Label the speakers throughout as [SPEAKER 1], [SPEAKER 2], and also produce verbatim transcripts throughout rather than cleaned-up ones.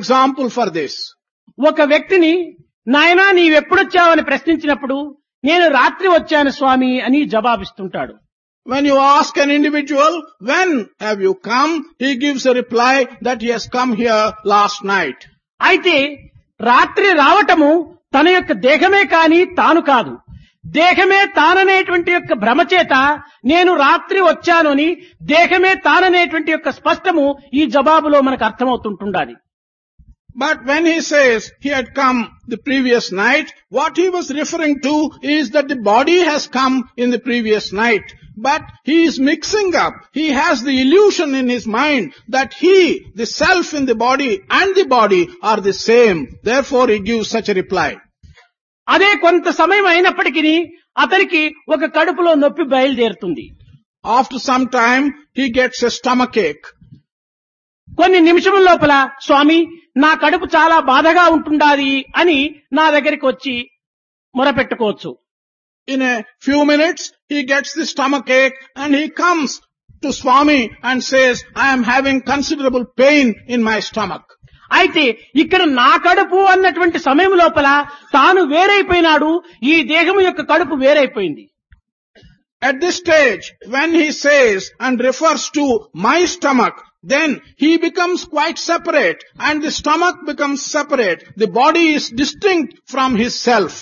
[SPEAKER 1] example for this.
[SPEAKER 2] ఒక వ్యక్తిని నాయనా నీవెప్పుడొచ్చావని ప్రశ్నించినప్పుడు నేను రాత్రి వచ్చాను స్వామి అని జవాబిస్తుంటాడు.
[SPEAKER 1] When you ask an individual, when have you come? He gives a reply that he has come here last night.
[SPEAKER 2] అయితే రాత్రి రావటము తన యొక్క దేహమే కాని తాను కాదు. దేహమే తాననేటువంటి యొక్క భ్రమచేత నేను రాత్రి వచ్చాను అని దేహమే తాననేటువంటి యొక్క స్పష్టము ఈ జవాబులో మనకు అర్థమవుతుంటుండాలి.
[SPEAKER 1] But when he says he had come the previous night, what he was referring to is that the body has come in the previous night. But he is mixing up. He has the illusion in his mind that he, the self in the body and the body are the same. Therefore he gives such a reply.
[SPEAKER 2] అదే కొంత సమయం అయినప్పటికీ అతనికి ఒక కడుపులో నొప్పి బయలుదేరుతుంది.
[SPEAKER 1] After some time he gets a stomach ache.
[SPEAKER 2] కొన్ని నిమిషముల లోపల స్వామి నా కడుపు చాలా బాధగా ఉంటుండాది అని నా దగ్గరికి వచ్చి మొరపెట్టుకోవచ్చు.
[SPEAKER 1] In a few minutes he gets the stomach ache and he comes to Swami and says, I am having considerable pain in my stomach.
[SPEAKER 2] అయితే ఇక్కడ నా కడుపు అన్నటువంటి సమయం లోపల తాను వేరైపోయినాడు, ఈ దేహం యొక్క కడుపు వేరైపోయింది.
[SPEAKER 1] At this stage, when he says and refers to my stomach, then he becomes quite separate and the stomach becomes separate. The body is distinct from his self.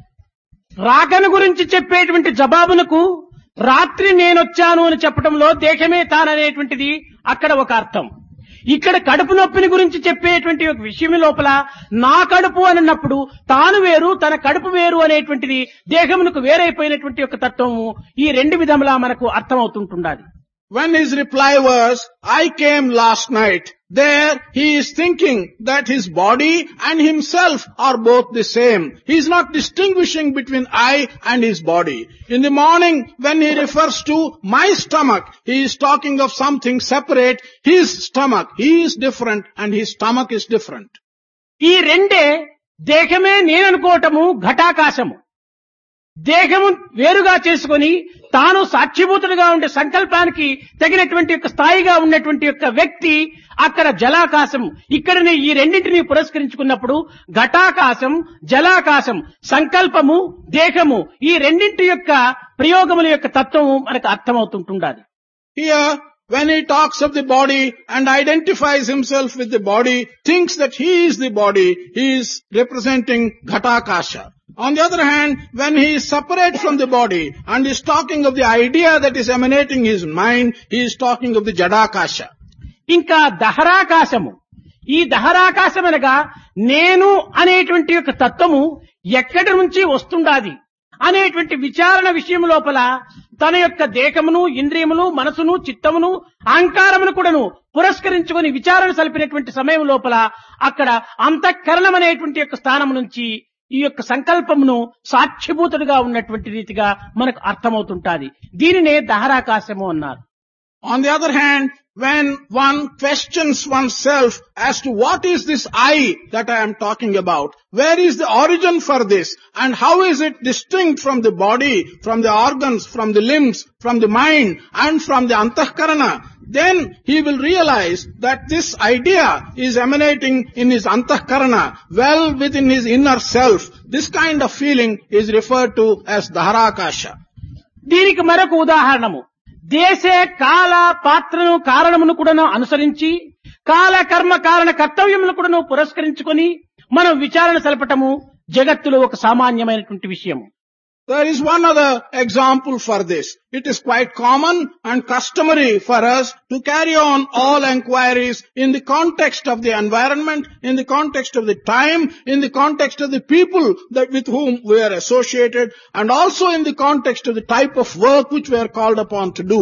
[SPEAKER 2] రాకను గురించి చెప్పేటువంటి జవాబునకు రాత్రి నేనొచ్చాను అని చెప్పడంలో దేహమే తాననేటువంటిది అక్కడ ఒక అర్థం. ఇక్కడ కడుపు నొప్పిని గురించి చెప్పేటువంటి ఒక విషయం లోపల నా కడుపు అన్నప్పుడు తాను వేరు తన కడుపు వేరు అనేటువంటిది దేహమునకు వేరైపోయినటువంటి ఒక తత్వము ఈ రెండు విధములా మనకు అర్థమవుతుంటుండాలి.
[SPEAKER 1] When his reply was, I came last night, there he is thinking that his body and himself are both the same. He is not distinguishing between I and his body. In the morning, when he refers to my stomach, he is talking of something separate. His stomach, he is different and his stomach is different.
[SPEAKER 2] ఈ రెండే దేహమే నేననుకోవటము ఘటాకాశము. దేహము వేరుగా చేసుకొని తాను సాక్షిభూతుడుగా ఉండే సంకల్పానికి తగినటువంటి యొక్క స్థాయిగా ఉన్నటువంటి యొక్క వ్యక్తి అక్కడ జలాకాశం. ఇక్కడనే ఈ రెండింటినీ పురస్కరించుకున్నప్పుడు ఘటాకాశం, జలాకాశం, సంకల్పము, దేహము ఈ రెండింటి యొక్క ప్రయోగముల యొక్క తత్వము మనకు అర్థమవుతుంటుండాలి.
[SPEAKER 1] Here, when he talks of the body and identifies himself with the body, thinks that he is the body, he is representing Ghatakasha. On the other hand, when he is separate from the body and is talking of the idea that is emanating his mind, he is talking of the Jadakasha.
[SPEAKER 2] ఇంకా దహరాకాశము. ఈ దహరాకాశం అనగా నేను అనేటువంటి యొక్క తత్వము ఎక్కడి నుంచి వస్తుండాది అనేటువంటి విచారణ విషయం లోపల తన యొక్క దేహమును, ఇంద్రియములు, మనసును, చిత్తమును, అహంకారమును కూడాను పురస్కరించుకొని విచారణ సలిపినటువంటి సమయం లోపల అక్కడ అంతఃకరణం అనేటువంటి యొక్క స్థానం నుంచి ఈ యొక్క సంకల్పమును సాక్షిభూతుడుగా ఉన్నటువంటి రీతిగా మనకు అర్థమవుతుంటాది. దీనినే దహరాకాశము అన్నారు.
[SPEAKER 1] On the other hand, when one questions oneself as to what is this I that I am talking about, where is the origin for this, and how is it distinct from the body, from the organs, from the limbs, from the mind, and from the antahkarana, then he will realize that this idea is emanating in his antahkarana, well within his inner self. This kind of feeling is referred to as Dharakasha.
[SPEAKER 2] దీనికి మరొక ఉదాహరణము, దేశ కాల పాత్రను కారణమును కూడాను అనుసరించి కాల కర్మ కారణ కర్తవ్యమును కూడాను పురస్కరించుకొని మనం విచారణ సలపటము జగత్తులో ఒక సామాన్యమైనటువంటి విషయము.
[SPEAKER 1] There is one other example for this. It is quite common and customary for us to carry on all enquiries in the context of the environment, in the context of the time, in the context of the people that with whom we are associated, and also in the context of the type of work which we are called upon to do.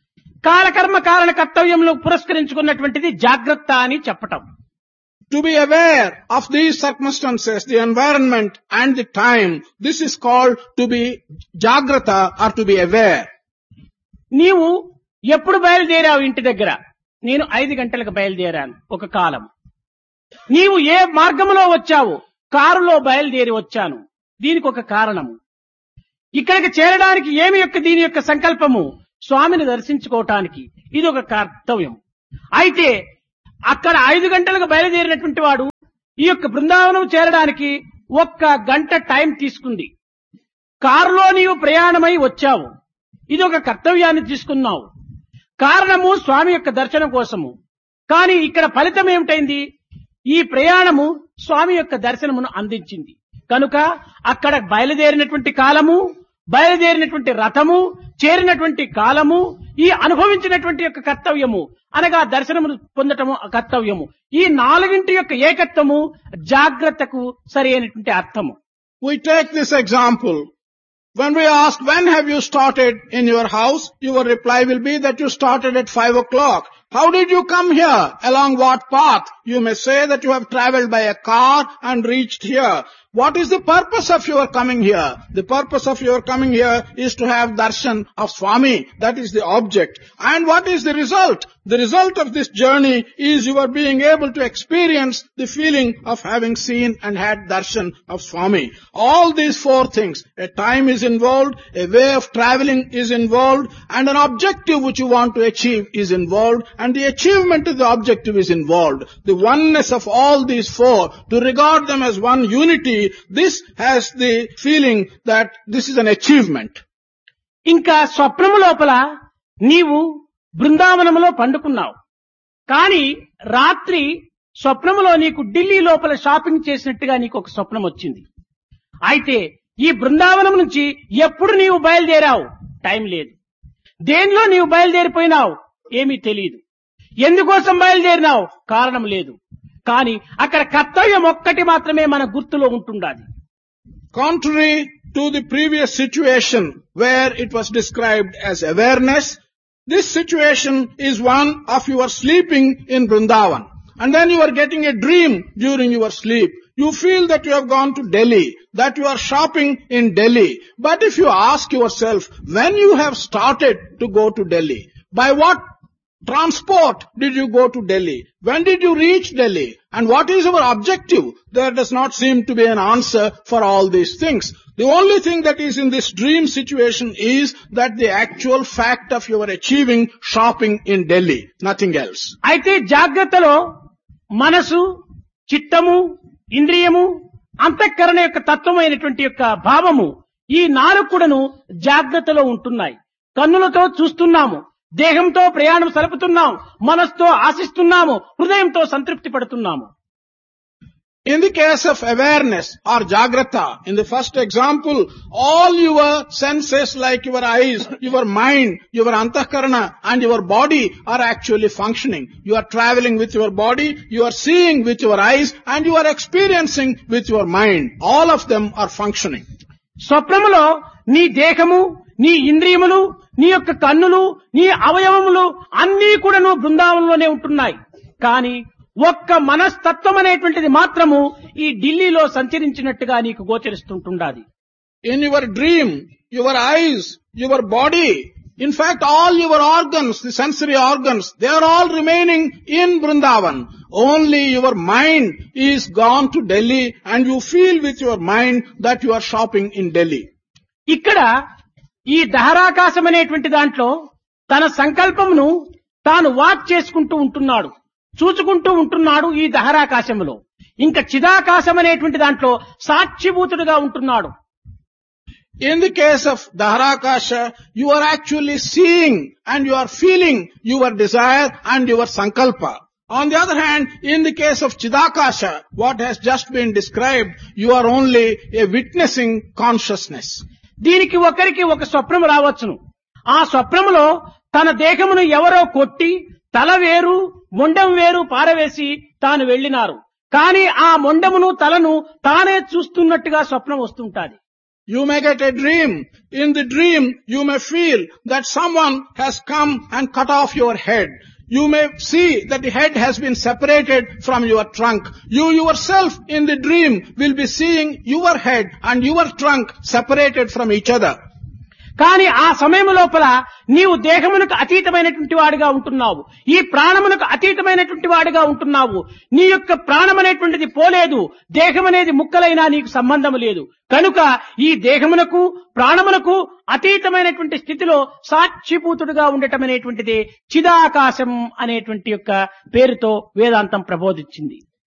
[SPEAKER 2] కాలకర్మ కారణ కర్తవ్యంలో పురస్కరించుకున్నటువంటిది జాగ్రత్త అని చెప్పటం.
[SPEAKER 1] To be aware of these circumstances, the environment and the time, this is called to be jagrata or to be aware.
[SPEAKER 2] నీవు ఎప్పుడు బయలుదేరావు ఇంటి దగ్గర? నేను ఐదు గంటలకు బయలుదేరాను ఒక కాలం. నీవు ఏ మార్గంలో వచ్చావు? కారులో బయలుదేరి వచ్చాను. దీనికి ఒక కారణము. ఇక్కడికి చేరడానికి ఏమి యొక్క దీని యొక్క సంకల్పము? స్వామిని దర్శించుకోవటానికి. ఇది ఒక కర్తవ్యం. అయితే అక్కడ ఐదు గంటలకు బయలుదేరినటువంటి వాడు ఈ యొక్క బృందావనం చేరడానికి ఒక్క గంట టైం తీసుకుంది. కారులో నీవు ప్రయాణమై వచ్చావు. ఇది ఒక కర్తవ్యాన్ని తీసుకున్నావు. కారణము స్వామి యొక్క దర్శనం కోసము. కానీ ఇక్కడ ఫలితం ఏమిటైంది? ఈ ప్రయాణము స్వామి యొక్క దర్శనమును అందించింది. కనుక అక్కడ బయలుదేరినటువంటి కాలము, బయలుదేరినటువంటి రథము, చేరినటువంటి కాలము, ఈ అనుభవించినటువంటి యొక్క కర్తవ్యము అనగా దర్శనమును పొందటము కర్తవ్యము, ఈ నాలుగింటి యొక్క ఏకత్వము జాగ్రత్తకు సరి అయినటువంటి అర్థము.
[SPEAKER 1] We take this example. When we ask, when have you started in your house? Your reply will be that you started at five o'clock. How did you come here? Along what path? You may say that you have traveled by a car and reached here. What is the purpose of your coming here? The purpose of your coming here is to have darshan of Swami. That is the object. And what is the result? The result of this journey is you are being able to experience the feeling of having seen and had darshan of Swami. All these four things. A time is involved, a way of traveling is involved, and an objective which you want to achieve is involved, and the achievement of the objective is involved. The oneness of all these four, to regard them as one unity, this has the feeling that this is an achievement.
[SPEAKER 2] ఇంకా స్వప్నము లోపల నీవు బృందావనములో పండుకున్నావు. కానీ రాత్రి స్వప్నములో నీకు ఢిల్లీ లోపల shopping చేసినట్టుగా నీకు ఒక స్వప్నం వచ్చింది. అయితే ఈ బృందావనం నుంచి ఎప్పుడు నీవు బయలుదేరావు? టైం లేదు. దేనిలో నీవు బయలుదేరిపోయినావు? ఏమీ తెలియదు. ఎందుకోసం బయలుదేరినావు? కారణం లేదు. కానీ అక్కడ కర్తవ్యం ఒక్కటి మాత్రమే మన గుర్తులో ఉంటుండాలి.
[SPEAKER 1] Contrary to the previous situation where it was described as awareness, this situation is one of your sleeping in Vrindavan. And then you are getting a dream during your sleep. You feel that you have gone to Delhi, that you are shopping in Delhi. But if you ask yourself, when you have started to go to Delhi, by what transport did you go to Delhi? When did you reach Delhi? And what is our objective? There does not seem to be an answer for all these things. The only thing that is in this dream situation is that the actual fact of your achieving shopping in Delhi, nothing else.
[SPEAKER 2] అయితే జాగ్రత్తలో మనసు, చిత్తము, ఇంద్రియము, అంతఃకరణ యొక్క తత్వమైనటువంటి యొక్క భావము, ఈ నాలుగు కూడాను జాగ్రత్తలో ఉంటున్నాయి. కన్నులతో చూస్తున్నాము, దేహంతో ప్రయాణం సలుపుతున్నాం, మనస్సుతో ఆశిస్తున్నాము, హృదయంతో సంతృప్తి పడుతున్నాము.
[SPEAKER 1] In the case of awareness or Jagrata, in the first example, all your senses like your eyes, your mind, your antahkarana and your body are actually functioning. You are traveling with your body, you are seeing with your eyes and you are experiencing with your mind. All of them are functioning.
[SPEAKER 2] స్వప్నములో నీ దేహము, నీ ఇంద్రియములు, నీ యొక్క కన్నులు, నీ అవయవములు అన్నీ కూడాను బృందావనంలోనే ఉంటున్నాయి. కానీ ఒక్క మనస్తత్వం అనేటువంటిది మాత్రము ఈ ఢిల్లీలో సంచరించినట్టుగా నీకు గోచరిస్తుంటుండాలి.
[SPEAKER 1] In your dream, your eyes, your body, in fact all your organs, the sensory organs, they are all remaining in Vrindavan. Only your mind is gone to Delhi and you feel with your mind that you are shopping in Delhi.
[SPEAKER 2] ఇక్కడ ఈ దహరాకాశం అనేటువంటి దాంట్లో తన సంకల్పమును తాను watch చేసుకుంటూ ఉంటున్నాడు, చూచుకుంటూ ఉంటున్నాడు. ఈ దహరాకాశములో ఇంకా చిదాకాశం అనేటువంటి దాంట్లో సాక్షిభూతుడుగా ఉంటున్నాడు.
[SPEAKER 1] In the case of Daharakasha, you are actually seeing and you are feeling your desire and your sankalpa. On the other hand, in the case of Chidakasha, what has just been described, you are only a witnessing consciousness.
[SPEAKER 2] దీనికి ఒకరికి ఒక స్వప్నం రావచ్చును. ఆ స్వప్నములో తన దేహమును ఎవరో కొట్టి తల వేరు మొండెం వేరు పారవేసి తాను వెళ్ళినారు. కానీ ఆ మొండెమును తలను తానే చూస్తున్నట్టుగా స్వప్నం వస్తుంటాది.
[SPEAKER 1] You may get a dream. In the dream, you may feel that someone has come and cut off your head. You may see that the head has been separated from your trunk. You yourself in the dream will be seeing your head and your trunk separated from each other.
[SPEAKER 2] కానీ ఆ సమయం లోపల నీవు దేహమునకు అతీతమైనటువంటి వాడిగా ఉంటున్నావు, ఈ ప్రాణమునకు అతీతమైనటువంటి వాడిగా ఉంటున్నావు. నీ యొక్క ప్రాణం అనేటువంటిది పోలేదు, దేహం అనేది ముక్కలైనా నీకు సంబంధం లేదు. కనుక ఈ దేహమునకు ప్రాణమునకు అతీతమైనటువంటి స్థితిలో సాక్షిభూతుడుగా ఉండటం అనేటువంటిది చిదాకాశం అనేటువంటి యొక్క పేరుతో వేదాంతం ప్రబోధించింది.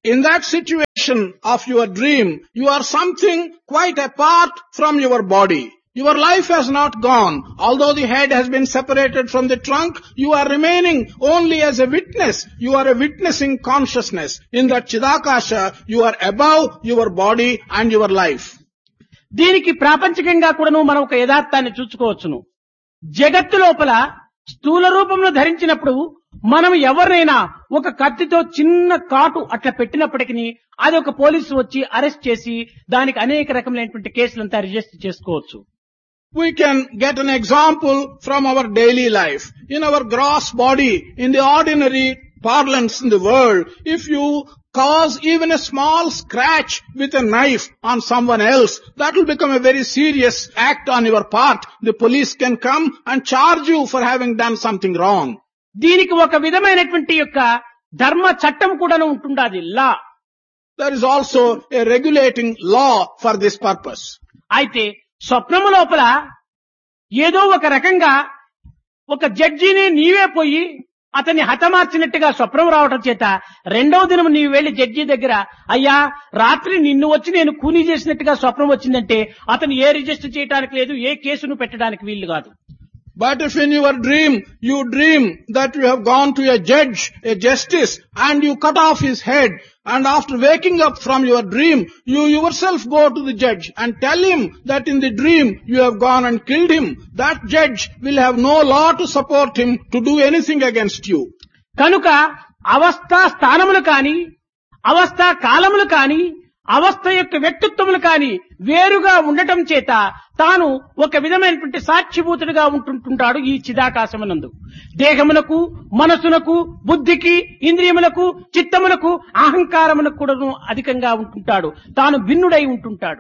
[SPEAKER 1] in that situation of your dream, you are something quite apart from your body. Your life has not gone. Although the head has been separated from the trunk, you are remaining only as a witness. You are a witnessing consciousness. In that Chidakasha, you are above your body and your life.
[SPEAKER 2] దీనికి ప్రాపంచికంగా కూడాను మనం ఒక యథార్థాన్ని చూసుకోవచ్చును. జగత్తు లోపల స్థూల రూపంలో ధరించినప్పుడు మనం ఎవరినైనా ఒక కత్తితో చిన్న కాటు అట్లా పెట్టినప్పటికీ అది ఒక పోలీసు వచ్చి అరెస్ట్ చేసి దానికి అనేక రకములైనటువంటి కేసులంతా రిజిస్టర్ చేసుకోవచ్చు.
[SPEAKER 1] We can get an example from our daily life. In our gross body, in the ordinary parlance in the world, if you cause even a small scratch with a knife on someone else, that will become a very serious act on your part. The police can come and charge you for having done something wrong.
[SPEAKER 2] దీనికి ఒక విధమైనటువంటి యొక్క ధర్మ చట్టం కూడా ఉంటుండాది, లా.
[SPEAKER 1] There is also a regulating law for this purpose.
[SPEAKER 2] అయితే స్వప్నము లోపల ఏదో ఒక రకంగా ఒక జడ్జిని నీవే పోయి అతన్ని హతమార్చినట్టుగా స్వప్నం రావటం చేత రెండవ దినం నీవు వెళ్లి జడ్జి దగ్గర, అయ్యా రాత్రి నిన్ను వచ్చి నేను కూనీ చేసినట్టుగా స్వప్నం వచ్చిందంటే అతను ఏ రిజిస్టర్ చేయడానికి లేదు, ఏ కేసును పెట్టడానికి వీలు కాదు.
[SPEAKER 1] But if in your dream, you dream that you have gone to a judge, a justice, and you cut off his head, and after waking up from your dream, you yourself go to the judge and tell him that in the dream you have gone and killed him, that judge will have no law to support him to do anything against you.
[SPEAKER 2] కనుక అవస్థా స్థానములు కాని, అవస్థా కాలములు కాని, అవస్థ యొక్క వ్యక్తిత్వములు కాని వేరుగా ఉండటం చేత తాను ఒక విధమైనటువంటి సాక్షిభూతుడిగా ఉంటుంటాడు ఈ చిదాకాశమునందు. దేహమునకు, మనసునకు, బుద్ధికి, ఇంద్రియములకు, చిత్తములకు, అహంకారమునకు కూడా అధికంగా ఉంటుంటాడు. తాను భిన్నుడై ఉంటుంటాడు.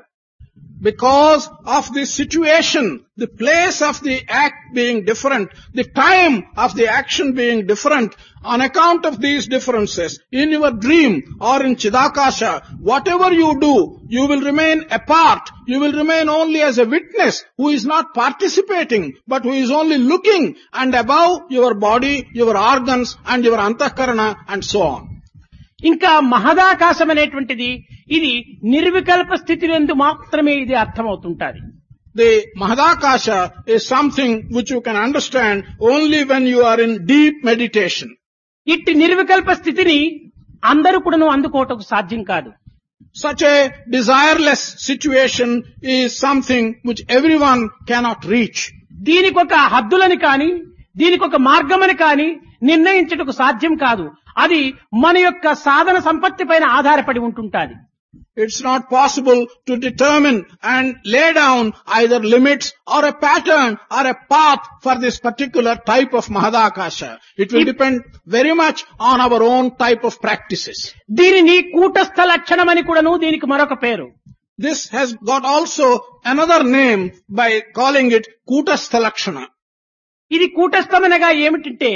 [SPEAKER 1] Because of this situation, the place of the act being different, the time of the action being different, on account of these differences, in your dream or in Chidakasha, whatever you do, you will remain apart. You will remain only as a witness who is not participating, but who is only looking and above your body, your organs and your antahkarana and so on.
[SPEAKER 2] ఇంకా మహదాకాశం అనేటువంటిది ఇది నిర్వికల్ప స్థితిలందు మాత్రమే ఇది అర్థమవుతుంటాది.
[SPEAKER 1] The Mahadakasha is something which you can understand only when you are in deep meditation.
[SPEAKER 2] ఇట్టి నిర్వికల్ప స్థితిని అందరూ కూడాను అందుకోవటం సాధ్యం కాదు.
[SPEAKER 1] Such a desireless situation is something which everyone cannot reach.
[SPEAKER 2] దీనికి ఒక హద్దులని కాని, దీనికి ఒక మార్గమని కాని నిర్ణయించటకు సాధ్యం కాదు. అది మన యొక్క సాధన సంపత్తి పైన ఆధారపడి ఉంటుంటాది.
[SPEAKER 1] It's not possible to determine and lay down either limits or a pattern or a path for this particular type of Mahadakasha. It will depend very much on our own type of practices.
[SPEAKER 2] దీనిని కూటస్థ లక్షణం అని కూడాను దీనికి మరొక పేరు.
[SPEAKER 1] This has got also another name by calling it Kutastha Lakshana.
[SPEAKER 2] ఇది కూటస్థమనగా ఏమిటంటే,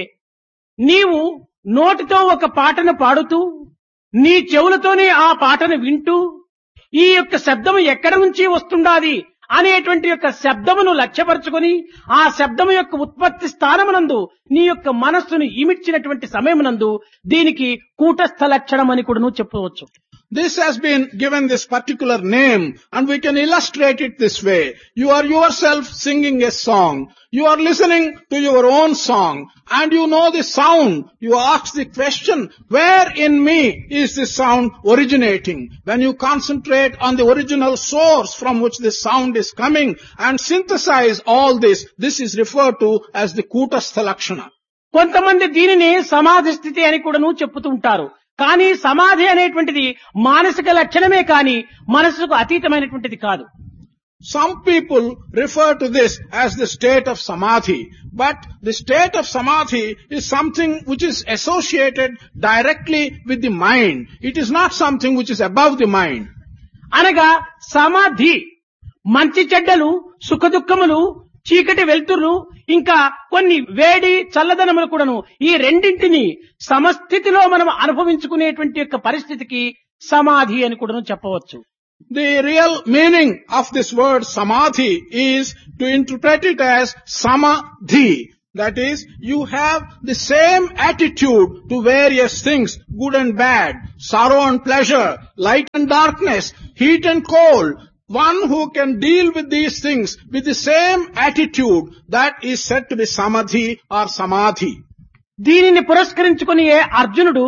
[SPEAKER 2] నీవు నోటితో ఒక పాటను పాడుతూ నీ చెవులతోనే ఆ పాటను వింటూ ఈ యొక్క శబ్దము ఎక్కడ నుంచి వస్తుండాది అనేటువంటి యొక్క శబ్దమును లక్ష్యపరచుకొని ఆ శబ్దము యొక్క ఉత్పత్తి స్థానమునందు నీ యొక్క మనస్సును ఇమిడ్చినటువంటి సమయమునందు దీనికి కూటస్థ లక్షణం అని కూడా చెప్పవచ్చు.
[SPEAKER 1] This has been given this particular name, and we can illustrate it this way. You are yourself singing a song. You are listening to your own song, and you know the sound. You ask the question, where in me is this sound originating? When you concentrate on the original source from which this sound is coming and synthesize all this, this is referred to as the Kutastha Lakshana.
[SPEAKER 2] కొంతమంది దీనిని సమాధి స్థితి అని కూడాను చెప్పుతూ ఉంటారు. కానీ సమాధి అనేటువంటిది మానసిక లక్షణమే కానీ మనసుకు అతీతమైనటువంటిది కాదు.
[SPEAKER 1] Some people refer to this as the state of samadhi, but the state of samadhi is something which is associated directly with the mind. It is not something which is above the mind.
[SPEAKER 2] అనగా సమాధి మంచి చెడ్డలు, సుఖ దుఃఖములు, చీకటి వెలుతురు, ఇంకా కొన్ని వేడి చల్లదనములు కూడాను ఈ రెండింటిని సమస్థితిలో మనం అనుభవించుకునేటువంటి యొక్క పరిస్థితికి సమాధి అని కూడాను చెప్పవచ్చు.
[SPEAKER 1] The real meaning of this word samadhi is to interpret it as samadhi. That is, you have the same attitude to various things, good and bad, sorrow and pleasure, light and darkness, heat and cold. One who can deal with these things with the same attitude, that is said to be samadhi or samadhi.
[SPEAKER 2] దీనిని పురస్కరించుకుని అర్జునుడు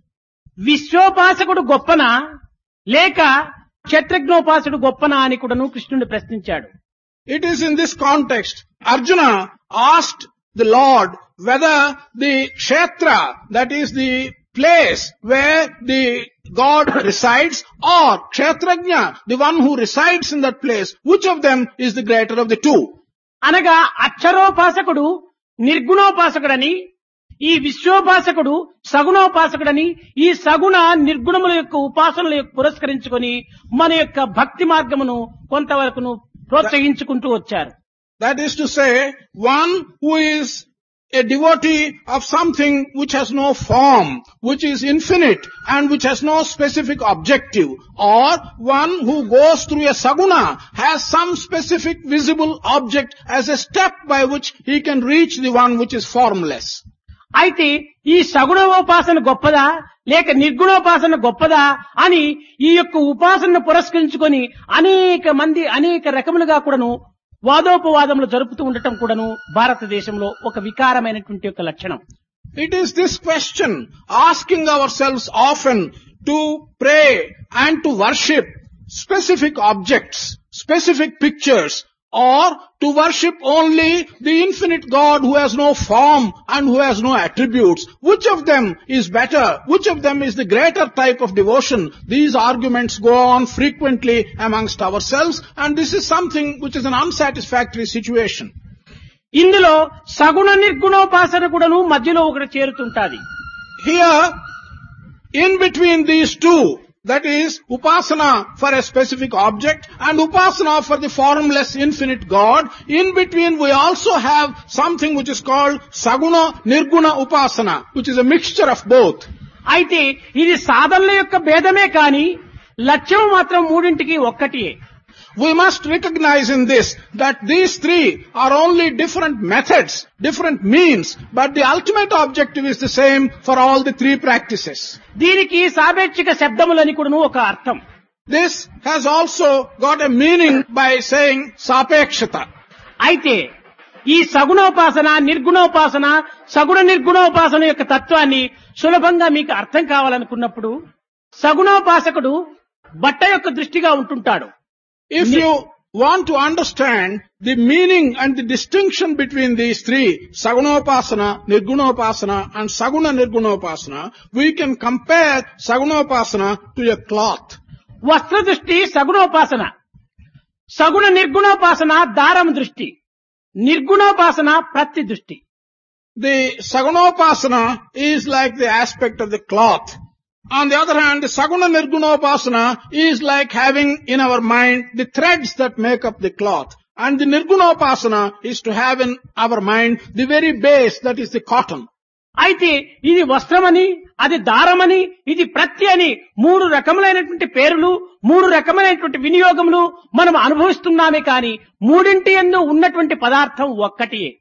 [SPEAKER 2] విశ్వోపాసకుడు గొప్పనా లేక క్షత్రజ్ఞోపాసకుడు గొప్పనా అని కూడాను కృష్ణుని ప్రశ్నించాడు.
[SPEAKER 1] It is in this context, Arjuna asked the Lord whether the kshetra, that is the place where the God resides, or kshetrajna, the one who resides in that place, which of them is the greater of the two?
[SPEAKER 2] అనగా అక్షరోపాసకుడు నిర్గుణోపాసకుడని, ఈ విశ్వోపాసకుడు సగుణోపాసకుడని, ఈ సగుణ నిర్గుణముల యొక్క ఉపాసనల యొక్క పురస్కరించుకొని మన యొక్క భక్తి మార్గమును కొంతవరకును ప్రోత్సహించుకుంటూ వచ్చారు.
[SPEAKER 1] That is to say, one who is a devotee of something which has no form, which is infinite and which has no specific objective, or one who goes through a saguna, has some specific visible object as a step by which he can reach the one which is formless.
[SPEAKER 2] అయితే ఈ సగుణోపాసన గొప్పదా లేక నిర్గుణోపాసన గొప్పదా అని ఈ యొక్క ఉపాసనను పురస్కరించుకొని అనేక మంది అనేక రకములుగా కూడాను వాదోపవాదములు జరుపుతూ ఉండటం కూడాను భారతదేశంలో ఒక వికారమైనటువంటి ఒక లక్షణం.
[SPEAKER 1] It is this question, asking ourselves often to pray and to worship specific objects, specific pictures, or to worship only the infinite God who has no form and who has no attributes. Which of them is better? Which of them is the greater type of devotion? These arguments go on frequently amongst ourselves, and this is something which is an unsatisfactory situation.
[SPEAKER 2] ఇందులో సగుణ నిర్గుణోపాసన కూడాను మధ్యలో ఒకటి చేరుతుంటాది.
[SPEAKER 1] Here, in between these two, that is upasana for a specific object and upasana for the formless infinite God, in between we also have something which is called saguna nirguna upasana, which is a mixture of both.
[SPEAKER 2] అయితే ఇది సాధనల యొక్క భేదమే కాని లక్ష్యం మాత్రం మూడింటికి ఒక్కటియే.
[SPEAKER 1] We must recognize in this that these three are only different methods, different means, but the ultimate objective is the same for all the three practices.
[SPEAKER 2] దీనికి సాపేక్షిక శబ్దములని కూడాను ఒక అర్థం.
[SPEAKER 1] This has also got a meaning by saying sapekshata.
[SPEAKER 2] అయితే ఈ సగుణోపాసన నిర్గుణోపాసన సగుణ నిర్గుణోపాసన యొక్క తత్వాన్ని సులభంగా మీకు అర్థం కావాలనుకున్నప్పుడు సగుణోపాసకుడు బట్ట యొక్క దృష్టిగా ఉంటుంటాడు.
[SPEAKER 1] If you want to understand the meaning and the distinction between these three, Sagunopasana, Nirgunopasana and Saguna Nirgunopasana, we can compare Sagunopasana to a cloth.
[SPEAKER 2] వస్త్ర దృష్టి సగుణోపాసన, సగుణ నిర్గుణోపాసన దారం దృష్టి, నిర్గుణోపాసన ప్రతి దృష్టి.
[SPEAKER 1] The Sagunopasana is like the aspect of the cloth. On the other hand, the Saguna Nirgunopasana is like having in our mind the threads that make up the cloth. And the Nirgunopasana is to have in our mind the very base, that is the cotton.
[SPEAKER 2] అయితే ఇది వస్త్రమని, అది దారమని, ఇది ప్రత్తి అని మూడు రకములైనటువంటి పేర్లు, మూడు రకములైనటువంటి వినియోగములు మనం అనుభవిస్తున్నామే కానీ మూడింటి యందు ఉన్నటువంటి పదార్థం ఒక్కటియే.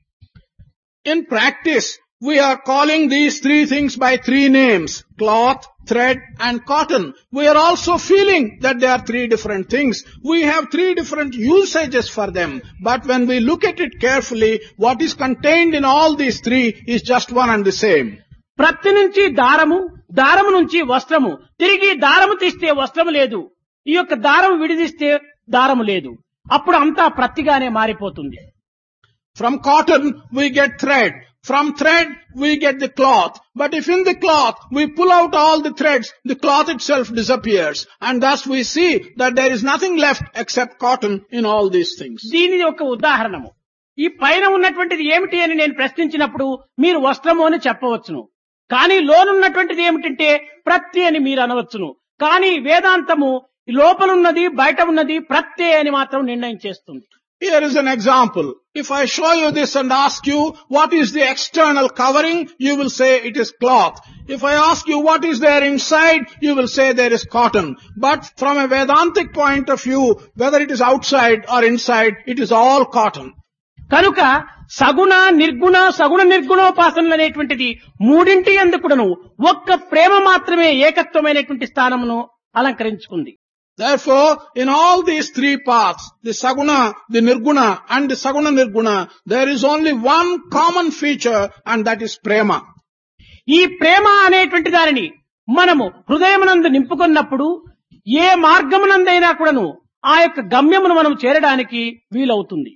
[SPEAKER 1] In practice, we are calling these three things by three names: cloth, thread and cotton. We are also feeling that they are three different things. We have three different usages for them. But when we look at it carefully, what is contained in all these three is just one and the same.
[SPEAKER 2] ప్రత్తి నుంచి దారము, దారము నుంచి వస్త్రము, తిరిగి దారము తీస్తే వస్త్రము లేదు, ఈ యొక్క దారము విడిదిస్తే దారము లేదు, అప్పుడు అంతా ప్రత్తిగానే మారిపోతుంది.
[SPEAKER 1] From cotton we get thread. From thread we get the cloth. But if in the cloth we pull out all the threads, the cloth itself disappears. And thus we see that there is nothing left except cotton in all these things.
[SPEAKER 2] దీనిది ఒక ఉదాహరణము. ఈ పైన ఉన్నటువంటిది ఏమిటి అని నేను ప్రశ్నించినప్పుడు మీరు వస్త్రము అని చెప్పవచ్చును. కానీ లోనున్నటువంటిది ఏమిటంటే ప్రత్తి అని మీరు అనవచ్చును. కానీ వేదాంతము లోపలున్నది బయట ఉన్నది ప్రత్తే అని మాత్రం నిర్ణయం చేస్తుంది.
[SPEAKER 1] Here is an example. If I show you this and ask you what is the external covering, you will say it is cloth. If I ask you what is there inside, you will say there is cotton. But from a Vedantic point of view, whether it is outside or inside, it is all cotton.
[SPEAKER 2] కనుక సగుణ నిర్గుణ సగుణ నిర్గుణోపాసనలు అనేటువంటిది మూడింటి ఎందుకును ఒక్క ప్రేమ మాత్రమే ఏకత్వమైనటువంటి స్థానమును అలంకరించుకుంది.
[SPEAKER 1] Therefore, in all these three paths, the Saguna, the Nirguna and the Saguna Nirguna, there is only one common feature and that is Prema.
[SPEAKER 2] ఈ ప్రేమ అనేటువంటి దానిని మనము హృదయమునందు నింపుకున్నప్పుడు ఏ మార్గమునందైనా కూడాను ఆ యొక్క గమ్యమును మనం చేరడానికి వీలవుతుంది.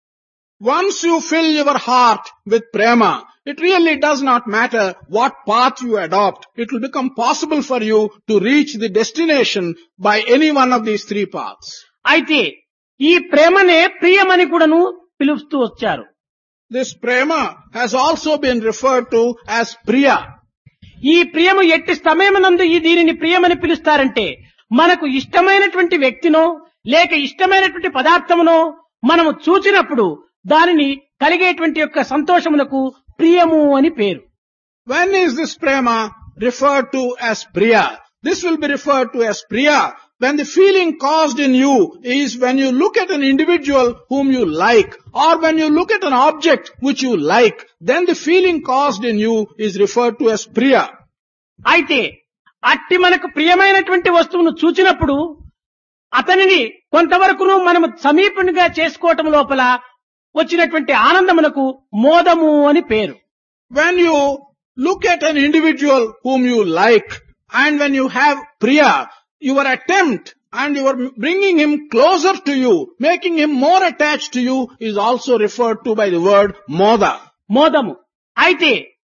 [SPEAKER 1] Once you fill your heart with Prema, it really does not matter what path you adopt. It will become possible for you to reach the destination by any one of these three paths.
[SPEAKER 2] అయితే ఈ ప్రేమనే ప్రియమని కూడాను పిలుస్తూ వచ్చారు.
[SPEAKER 1] This Prema has also been referred to as Priya.
[SPEAKER 2] ఈ ప్రియము ఎట్టి సమయమునందు ఈ దీనిని ప్రియమని పిలుస్తారంటే మనకు ఇష్టమైనటువంటి వ్యక్తినో లేక ఇష్టమైనటువంటి పదార్థమునో మనము చూచినప్పుడు దానిని కలిగేటువంటి యొక్క సంతోషమునకు ప్రియము అని పేరు.
[SPEAKER 1] When is this Prema referred to as Priya? This will be referred to as Priya when the feeling caused in you is when you look at an individual whom you like, or when you look at an object which you like, then the feeling caused in you is referred to as Priya.
[SPEAKER 2] అయితే అట్టి మనకు ప్రియమైనటువంటి వస్తువును చూచినప్పుడు అతనిని కొంతవరకును మనము సమీపంగా చేసుకోవటం లోపల వచ్చినటువంటి ఆనందమునకు మోదము అని పేరు.
[SPEAKER 1] When you look at an individual whom you like and when you have Priya, your attempt and you are bringing him closer to you, making him more attached to you is also referred to by the word Moda.
[SPEAKER 2] మోదము. అయితే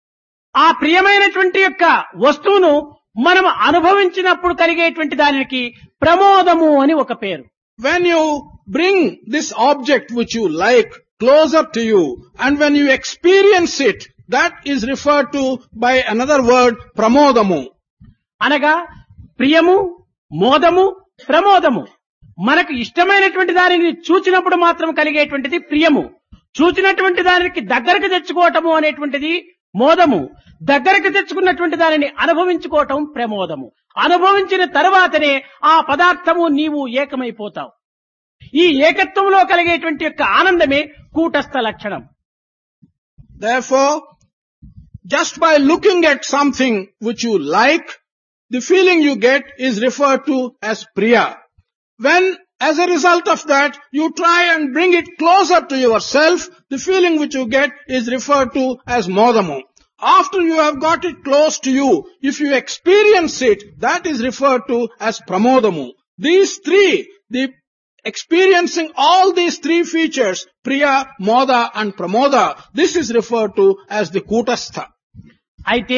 [SPEAKER 2] ఆ ప్రియమైనటువంటి యొక్క వస్తువును మనం అనుభవించినప్పుడు కలిగేటువంటి దానికి ప్రమోదము అని ఒక పేరు.
[SPEAKER 1] When you bring this object which you like closer to you and when you experience it, that is referred to by another word Pramodamu.
[SPEAKER 2] అనగా ప్రియము, మోదము, ప్రమోదము. మనకు ఇష్టమైనటువంటి దానిని చూచినప్పుడు మాత్రం కలిగేటువంటిది ప్రియము. చూచినటువంటి దానికి దగ్గరకు తెచ్చుకోవటము అనేటువంటిది మోదము. దగ్గరకు తెచ్చుకున్నటువంటి దానిని అనుభవించుకోవటం ప్రమోదము. అనుభవించిన తర్వాతనే ఆ పదార్థము నీవు ఏకమైపోతావు. ఈ ఏకత్వంలో కలిగేటువంటి యొక్క ఆనందమే కూటస్థ లక్షణం.
[SPEAKER 1] Therefore, just by looking at something which you like, the feeling you get is referred to as Priya. When, as a result of that, you try and bring it closer to yourself, the feeling which you get is referred to as Modamu. After you have got it close to you, if you experience it, that is referred to as Pramodamu. These three, the experiencing all these three features, Priya, Moda and Pramoda, this is referred to as the Kutastha.
[SPEAKER 2] అయితే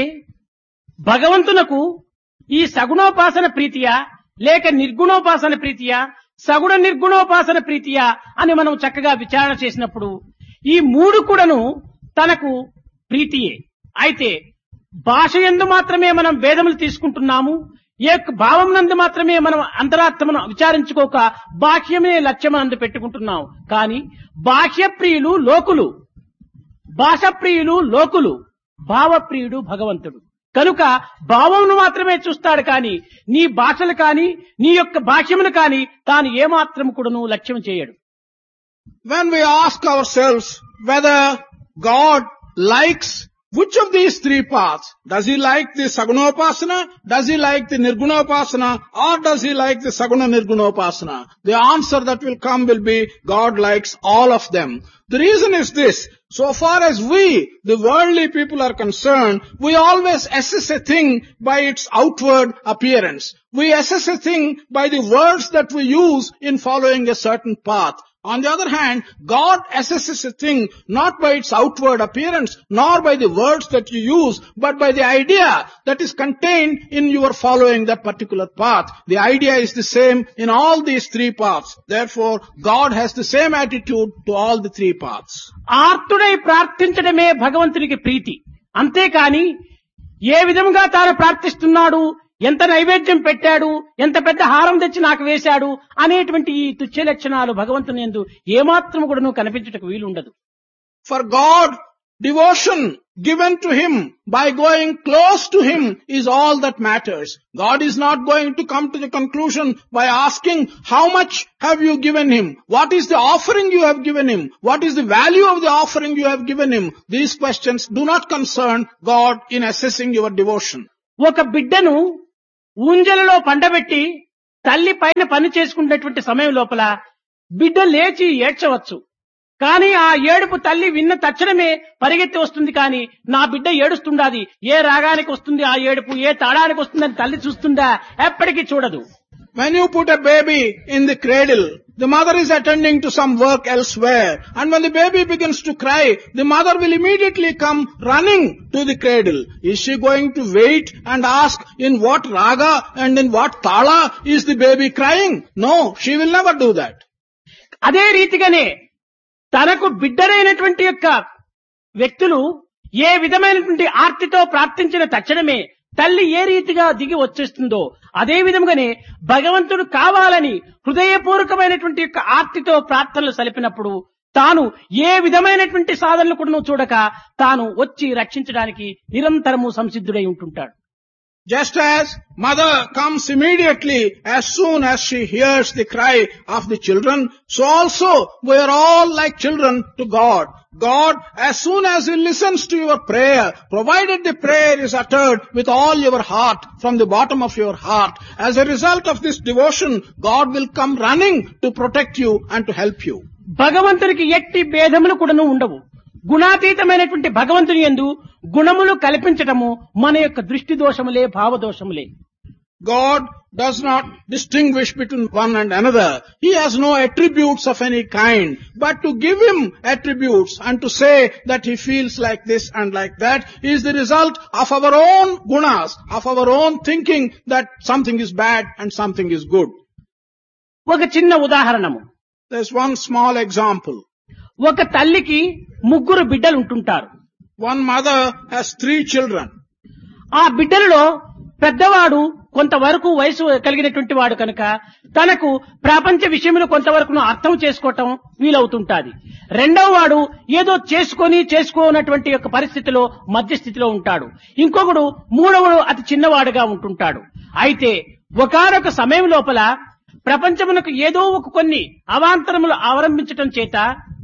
[SPEAKER 2] భగవంతునకు ఈ సగుణోపాసన ప్రీతియా లేక నిర్గుణోపాసన ప్రీతియా సగుణ నిర్గుణోపాసన ప్రీతియా అని మనం చక్కగా విచారణ చేసినప్పుడు ఈ మూడు కూడాను తనకు ప్రీతియే. అయితే భాష యందు మాత్రమే మనం భేదములు తీసుకుంటున్నాము. ఏ భావం నందు మాత్రమే మనం అంతరాత్మను విచారించుకోక బాహ్యమే లక్ష్యమందు పెట్టుకుంటున్నాం. కానీ బాహ్య ప్రియులు లోకులు, భాష ప్రియులు లోకులు, భావప్రియుడు భగవంతుడు. కనుక భావమును మాత్రమే చూస్తాడు కానీ నీ భాషలు కానీ నీ యొక్క భాష్యమును కానీ తాను ఏమాత్రం కూడాను లక్ష్యం చేయడు.
[SPEAKER 1] When we ask ourselves whether God likes which of these three paths, does he like the Sagunopasana, does he like the Nirgunopasana, or does he like the Saguna Nirgunopasana? The answer that will come will be God likes all of them. The reason is this: so far as we, the worldly people, are concerned, we always assess a thing by its outward appearance. We assess a thing by the words that we use in following a certain path. On the other hand, God assesses a thing not by its outward appearance, nor by the words that you use, but by the idea that is contained in your following that particular path. The idea is the same in all these three paths. Therefore, God has the same attitude to all the three paths.
[SPEAKER 2] ఆర్తుడై ప్రార్థించడమే భగవంతునికి ప్రీతి. అంతేకాని ఏ విధంగా తాను ప్రార్థిస్తున్నాడు, ఎంత నైవేద్యం పెట్టాడు, ఎంత పెద్ద హారం తెచ్చి నాకు వేశాడు అనేటువంటి ఈ తుచ్చ లక్షణాలు భగవంతుని యందు ఏమాత్రం కూడాను కనిపించుటకు వీలుండదు.
[SPEAKER 1] For God Devotion given to him by going close to him is all that matters. God is not going to come to the conclusion by asking how much have you given him? What is the offering you have given him? What is the value of the offering you have given him? These questions do not concern God in assessing your devotion.
[SPEAKER 2] ఒక బిడ్డను ఊంజలలో పండబెట్టి తల్లి పైన పని చేసుకునేటువంటి సమయం లోపల బిడ్డ లేచి ఏడ్చవచ్చు. కానీ ఆ ఏడుపు తల్లి విన్న తక్షణమే పరిగెత్తి వస్తుంది. కానీ నా బిడ్డ ఏడుస్తుండాది, ఏ రాగానికి వస్తుంది ఆ ఏడుపు, ఏ తాళానికి వస్తుందని తల్లి చూస్తుందా? ఎప్పటికీ చూడదు.
[SPEAKER 1] When you put a baby in the cradle, the mother is attending to some work elsewhere. And when the baby begins to cry, the mother will immediately come running to the cradle. Is she going to wait and ask in what raga and in what tala is the baby crying? No, she will never do that.
[SPEAKER 2] అదే రీతిగానే తనకు బిడ్డరైనటువంటి యొక్క వ్యక్తులు ఏ విధమైనటువంటి ఆర్తితో ప్రార్థించిన తక్షణమే తల్లి ఏ రీతిగా దిగి వచ్చేస్తుందో అదే విధంగానే భగవంతుడు కావాలని హృదయపూర్వకమైనటువంటి యొక్క ఆర్తితో ప్రార్థనలు సలిపినప్పుడు తాను ఏ విధమైనటువంటి సాధనలు కూడా చూడక తాను వచ్చి రక్షించడానికి నిరంతరము సంసిద్ధుడై ఉంటుంటాడు.
[SPEAKER 1] Just as mother comes immediately as soon as she hears the cry of the children, so also we are all like children to God. God, as soon as he listens to your prayer, provided the prayer is uttered with all your heart, from the bottom of your heart, as a result of this devotion, God will come running to protect you and to help you.
[SPEAKER 2] భగవంతునికి ఎట్టి భేదములు కూడాను ఉండవు. గుణాతీతమైనటువంటి భగవంతుని యందు గుణములు కల్పించటము మన యొక్క దృష్టి దోషములే, భావదోషములే.
[SPEAKER 1] God does not distinguish between one and another. He has no attributes of any kind. But to give him attributes and to say that he feels like this and like that is the result of our own gunas, of our own thinking that something is bad and something is good.
[SPEAKER 2] ఒక చిన్న ఉదాహరణము.
[SPEAKER 1] There's one small example.
[SPEAKER 2] ఒక తల్లికి ముగ్గురు బిడ్డలు ఉంటుంటారు.
[SPEAKER 1] One mother has three children.
[SPEAKER 2] ఆ బిడ్డలలో పెద్దవాడు కొంతవరకు వయసు కలిగినటువంటి వాడు కనుక తనకు ప్రపంచ విషయంలో కొంతవరకు అర్థం చేసుకోవటం వీలవుతుంటాది. రెండవ వాడు ఏదో చేసుకొని చేసుకోనటువంటి యొక్క పరిస్థితిలో మధ్యస్థితిలో ఉంటాడు. ఇంకొకడు మూడవడు అతి చిన్నవాడుగా ఉంటుంటాడు. అయితే ఒకానొక సమయం లోపల ప్రపంచమునకు ఏదో ఒక కొన్ని అవాంతరములు అవలంబించటం చేత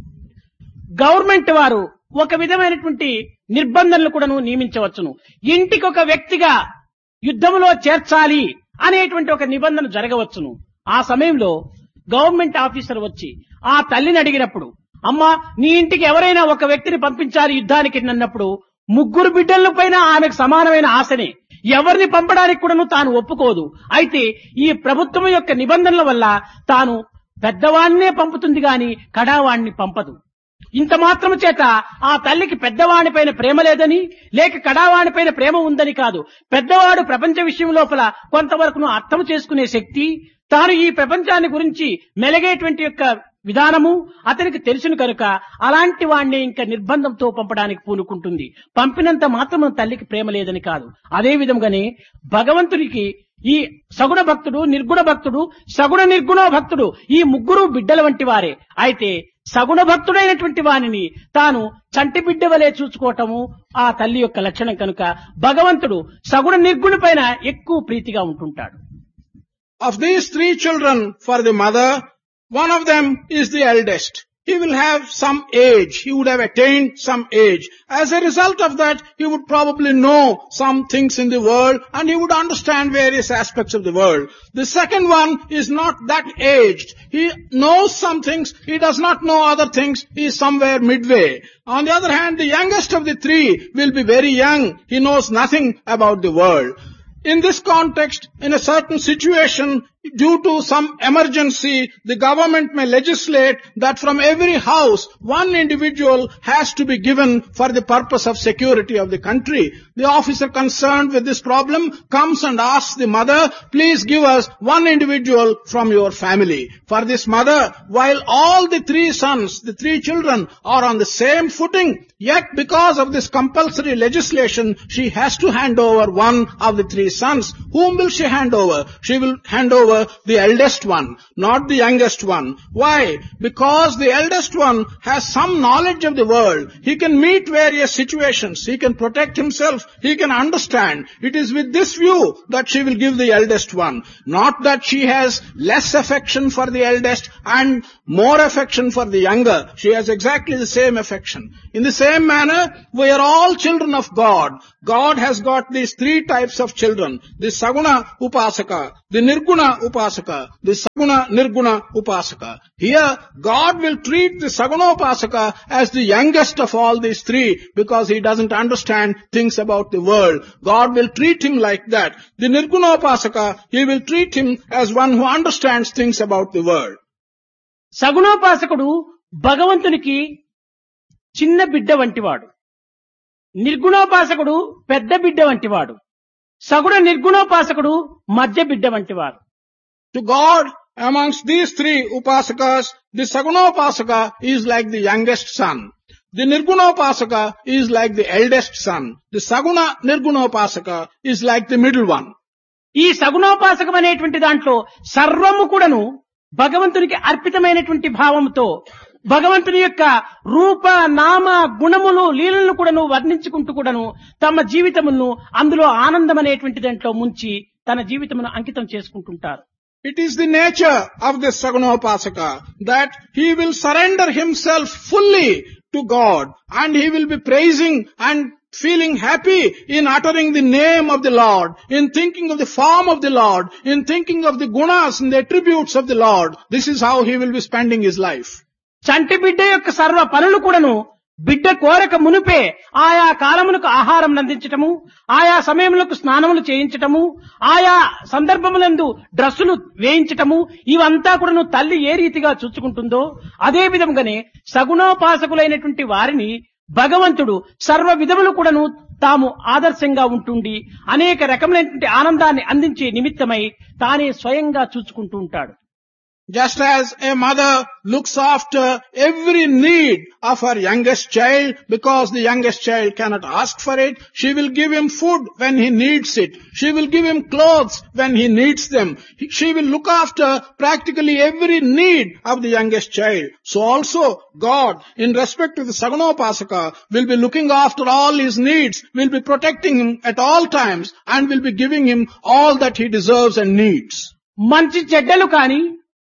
[SPEAKER 2] గవర్నమెంట్ వారు ఒక విధమైనటువంటి నిర్బంధనలు కూడాను నియమించవచ్చును. ఇంటికి ఒక వ్యక్తిగా యుద్ధంలో చేర్చాలి అనేటువంటి ఒక నిబంధన జరగవచ్చును. ఆ సమయంలో గవర్నమెంట్ ఆఫీసర్ వచ్చి ఆ తల్లిని అడిగినప్పుడు, అమ్మా నీ ఇంటికి ఎవరైనా ఒక వ్యక్తిని పంపించాలి యుద్ధానికి అన్నప్పుడు ముగ్గురు బిడ్డల పైన ఆమెకు సమానమైన ఆశనే. ఎవరిని పంపడానికి కూడాను తాను ఒప్పుకోదు. అయితే ఈ ప్రభుత్వం యొక్క నిబంధనల వల్ల తాను పెద్దవాణ్ణే పంపుతుంది గాని కడావాణ్ణి పంపదు. ఇంత మాత్రము చేత ఆ తల్లికి పెద్దవాడి పైన ప్రేమ లేదని, లేక కడావాడి పైన ప్రేమ ఉందని కాదు. పెద్దవాడు ప్రపంచ విషయం లోపల కొంతవరకు అర్థం చేసుకునే శక్తి, తాను ఈ ప్రపంచాన్ని గురించి మెలగేటువంటి యొక్క విధానము అతనికి తెలుసును కనుక అలాంటి వాణ్ణి ఇంకా నిర్బంధంతో పంపడానికి పూనుకుంటుంది. పంపినంత మాత్రం తల్లికి ప్రేమ లేదని కాదు. అదే విధంగానే భగవంతునికి ఈ సగుణ భక్తుడు, నిర్గుణ భక్తుడు, సగుణ నిర్గుణ భక్తుడు ఈ ముగ్గురు బిడ్డల వంటి వారే. అయితే సగుణ భక్తుడైనటువంటి వానిని తాను చంటి బిడ్డ వలె చూసుకోవటము ఆ తల్లి యొక్క లక్షణం కనుక భగవంతుడు సగుణ నిర్గుణ పైన ఎక్కువ ప్రీతిగా ఉంటుంటాడు.
[SPEAKER 1] Of these three children for the mother, one of them is the eldest. He will have some age. He would have attained some age. As a result of that, he would probably know some things in the world and he would understand various aspects of the world. The second one is not that aged. He knows some things. He does not know other things. He is somewhere midway. On the other hand, the youngest of the three will be very young. He knows nothing about the world. In this context, in a certain situation, due to some emergency, the government may legislate that from every house, one individual has to be given for the purpose of security of the country. The officer concerned with this problem comes and asks the mother, please give us one individual from your family. For this mother, while all the three sons, the three children are on the same footing, yet because of this compulsory legislation, she has to hand over one of the three sons. Whom will she hand over? She will hand over over the eldest one, not the youngest one. Why? Because the eldest one has some knowledge of the world. He can meet various situations. He can protect himself. He can understand. It is with this view that she will give the eldest one. Not that she has less affection for the eldest and more affection for the younger. She has exactly the same affection. In the same manner, we are all children of God. God has got these three types of children. The Saguna Upasaka, the Nirguna Upasaka, the Saguna Nirguna Upasaka. Here, God will treat the Saguna Upasaka as the youngest of all these three because he doesn't understand things about the world. God will treat him like that. The Nirguna Upasaka, he will treat him as one who understands things about the world.
[SPEAKER 2] సగుణోపాసకుడు భగవంతునికి చిన్న బిడ్డ వంటివాడు, నిర్గుణోపాసకుడు పెద్ద బిడ్డ వంటివాడు, సగుణ నిర్గుణోపాసకుడు మధ్య బిడ్డ వంటివాడు.
[SPEAKER 1] To God, amongst these three upasakas, the Sagunopasaka is like the youngest son. The Nirgunopasaka is like the eldest son. The Saguna Nirgunopasaka is like the middle one.
[SPEAKER 2] ఈ సగుణోపాసకం అనేటువంటి దాంట్లో సర్వము కూడాను భగవంతునికి అర్పితమైనటువంటి భావంతో భగవంతుని యొక్క రూప నామ గుణములు లీలలను కూడాను వర్ణించుకుంటూ కూడాను తమ జీవితమును అందులో ఆనందం అనేటువంటి దాంట్లో ముంచి తన జీవితమును అంకితం చేసుకుంటుంటారు.
[SPEAKER 1] It is the nature of the Sagunopasaka that he will surrender himself fully to God and he will be praising and feeling happy in uttering the name of the Lord, in thinking of the form of the Lord, in thinking of the gunas and the attributes of the Lord. This is how he will be spending his life.
[SPEAKER 2] చంటి బిడ్డ యొక్క సర్వ పనులు కూడాను బిడ్డ కోరక మునిపే ఆయా కాలములకు ఆహారం అందించటము, ఆయా సమయములకు స్నానములు చేయించటము, ఆయా సందర్భములందు డ్రస్సులు వేయించటము, ఇవంతా కూడాను తల్లి ఏ రీతిగా చూసుకుంటుందో అదే విధంగానే సగుణోపాసకులైనటువంటి వారిని భగవంతుడు సర్వ విధములు కూడాను తాము ఆదర్శంగా ఉంటుండి అనేక రకములైనటువంటి ఆనందాన్ని అందించే నిమిత్తమై తానే స్వయంగా చూసుకుంటూ ఉంటాడు.
[SPEAKER 1] Just as a mother looks after every need of her youngest child because the youngest child cannot ask for it, she will give him food when he needs it. She will give him clothes when he needs them. She will look after practically every need of the youngest child. So also God, in respect to the Sagunopasaka, will be looking after all his needs, will be protecting him at all times and will be giving him all that he deserves and needs.
[SPEAKER 2] మంచి చెడ్డలు కాని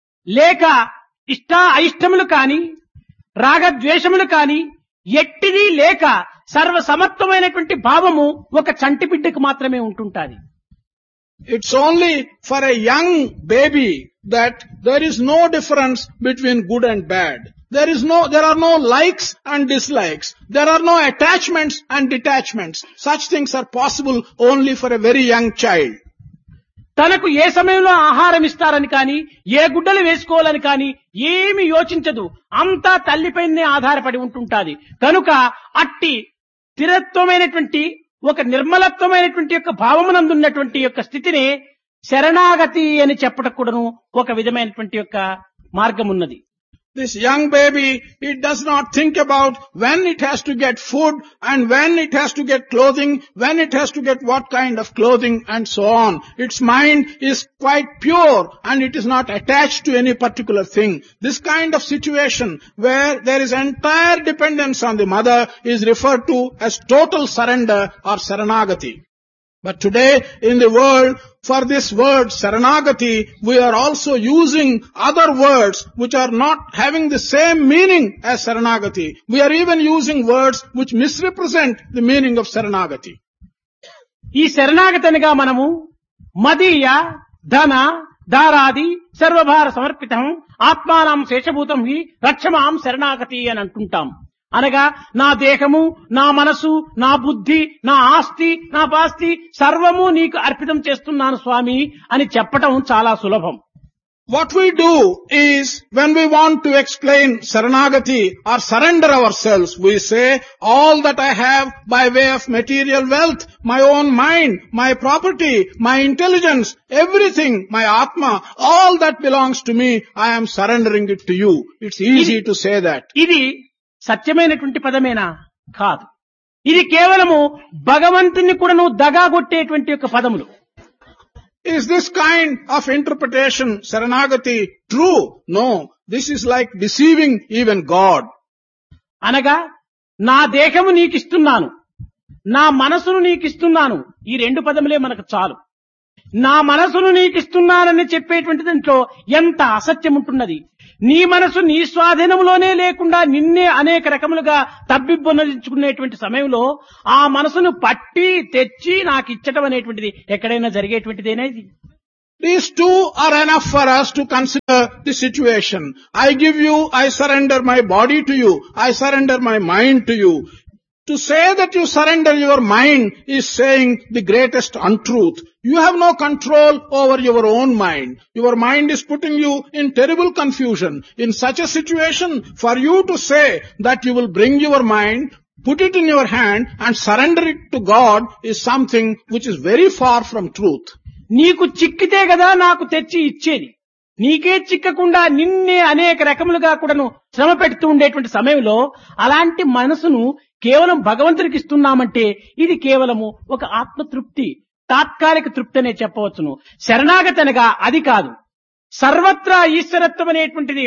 [SPEAKER 2] లేక ఇష్ట అయిష్టములు కాని రాగద్వేషములు కాని ఎట్టిది లేక సర్వ సమత్వమైనటువంటి భావము ఒక చంటి బిడ్డకు మాత్రమే ఉంటుంటాది.
[SPEAKER 1] It's only for a young baby that there is no difference between good and bad. There is no, there are no likes and dislikes. There are no attachments and detachments. Such things are possible only for a very young child.
[SPEAKER 2] తనకు ఏ సమయంలో ఆహారం ఇస్తారని కాని ఏ గుడ్డలు వేసుకోవాలని కాని ఏమి యోచించదు, అంతా తల్లిపైనే ఆధారపడి ఉంటుంటాది. కనుక అట్టి స్థిరత్వమైనటువంటి ఒక నిర్మలత్వమైనటువంటి యొక్క భావమునందున్నటువంటి యొక్క స్థితిని శరణాగతి అని చెప్పటం కూడాను ఒక విధమైనటువంటి యొక్క మార్గం ఉన్నది.
[SPEAKER 1] This young baby, it does not think about when it has to get food and when it has to get clothing, when it has to get what kind of clothing and so on. Its mind is quite pure and it is not attached to any particular thing. This kind of situation where there is entire dependence on the mother is referred to as total surrender or saranagati. But today in the world, for this word Saranagati, we are also using other words which are not having the same meaning as Saranagati. We are even using words which misrepresent the meaning of Saranagati.
[SPEAKER 2] ఈ శరణాగతి అనగా మనము మదీయ ధన దారాది సర్వభార సమర్పితం ఆత్మానం శేషభూతం హి రక్షమాం శరణాగతి అని అంటుంటాం. అనగా నా దేహము, నా మనసు, నా బుద్ధి, నా ఆస్తి, నా పాస్తి సర్వము నీకు అర్పితం చేస్తున్నాను స్వామి అని చెప్పటం చాలా సులభం.
[SPEAKER 1] What we do is, when we want to explain Saranagati or surrender ourselves, we say, all that I have by way of material wealth, my own mind, my property, my intelligence, everything, my Atma, all that belongs to me, I am surrendering it to you. It's easy to say that.
[SPEAKER 2] ఇది సత్యమైనటువంటి పదమేనా? కాదు. ఇది కేవలము భగవంతుని కూడా నువ్వు దగాగొట్టేటువంటి యొక్క పదములు.
[SPEAKER 1] Is this kind of interpretation, Saranagati, true? No. This is like deceiving even God.
[SPEAKER 2] అనగా నా దేహము నీకిస్తున్నాను, నా మనసును నీకిస్తున్నాను, ఈ రెండు పదములే మనకు చాలు. నా మనసును నీకిస్తున్నానని చెప్పేటువంటి దాంట్లో ఎంత అసత్యం ఉంటున్నది. నీ మనసు నీ స్వాధీనంలోనే లేకుండా నిన్నే అనేక రకములుగా తబ్బిబ్బొనరించుకునేటువంటి సమయంలో ఆ మనసును పట్టి తెచ్చి నాకు ఇచ్చటం అనేటువంటిది ఎక్కడైనా జరిగేటువంటిదేనా ఇది?
[SPEAKER 1] These two are enough for us to consider the situation. I give you, I surrender my body to you, I surrender my mind to you. To say that you surrender your mind is saying the greatest untruth. You have no control over your own mind. Your mind is putting you in terrible confusion. In such a situation, for you to say that you will bring your mind, put it in your hand and surrender it to God is something which is very far from truth.
[SPEAKER 2] నీకు చిక్కితే కదా నాకు తెచ్చి ఇచ్చేది. నీకే చిక్కకుండా నిన్నే అనేక రకములుగా కూడాను శ్రమ పెడుతూ ఉండేటువంటి సమయంలో అలాంటి మనసును కేవలం భగవంతుడికి ఇస్తున్నామంటే ఇది కేవలము ఒక ఆత్మతృప్తి, తాత్కాలిక తృప్తి అనే చెప్పవచ్చును. శరణాగతి అనగా అది కాదు. సర్వత్రా ఈశ్వరత్వం అనేటువంటిది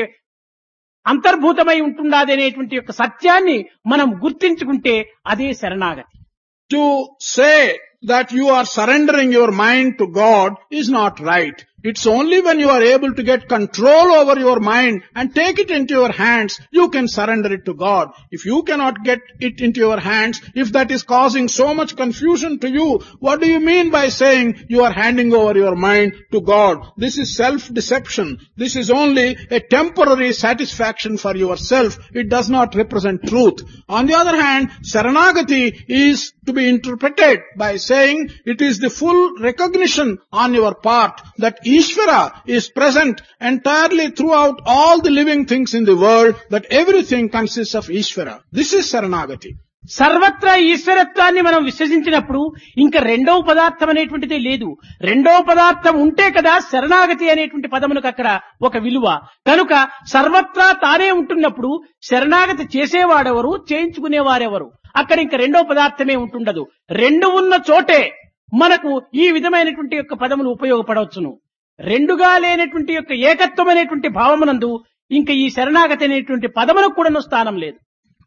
[SPEAKER 2] అంతర్భూతమై ఉంటున్నది అనేటువంటి యొక్క సత్యాన్ని మనం గుర్తించుకుంటే అదే శరణాగతి.
[SPEAKER 1] To say that you are surrendering your mind to God is not right. It's only when you are able to get control over your mind and take it into your hands, you can surrender it to God. If you cannot get it into your hands, if that is causing so much confusion to you, what do you mean by saying you are handing over your mind to God? This is self-deception. This is only a temporary satisfaction for yourself. It does not represent truth. On the other hand, Saranagati is to be interpreted by saying it is the full recognition on your part that Ishvara is present entirely throughout all the living things in the world, that everything consists of Ishvara. This is Saranagati.
[SPEAKER 2] సర్వత్రా ఈశ్వరత్వాన్ని మనం విశ్వసించినప్పుడు ఇంకా రెండవ పదార్థం అనేటువంటిదే లేదు. రెండవ పదార్థం ఉంటే కదా శరణాగతి అనేటువంటి పదమునకు అక్కడ ఒక విలువ. కనుక సర్వత్రా తానే ఉంటున్నప్పుడు శరణాగతి చేసేవాడెవరు, చేయించుకునేవారెవరు? అక్కడ ఇంకా రెండవ పదార్థమే ఉంటుండదు. రెండు ఉన్న చోటే మనకు ఈ విధమైనటువంటి యొక్క పదములు ఉపయోగపడవచ్చును. రెండుగా లేనటువంటి యొక్క ఏకత్వం అనేటువంటి భావమునందు ఇంకా ఈ శరణాగతి అనేటువంటి పదములకు కూడా స్థానం లేదు.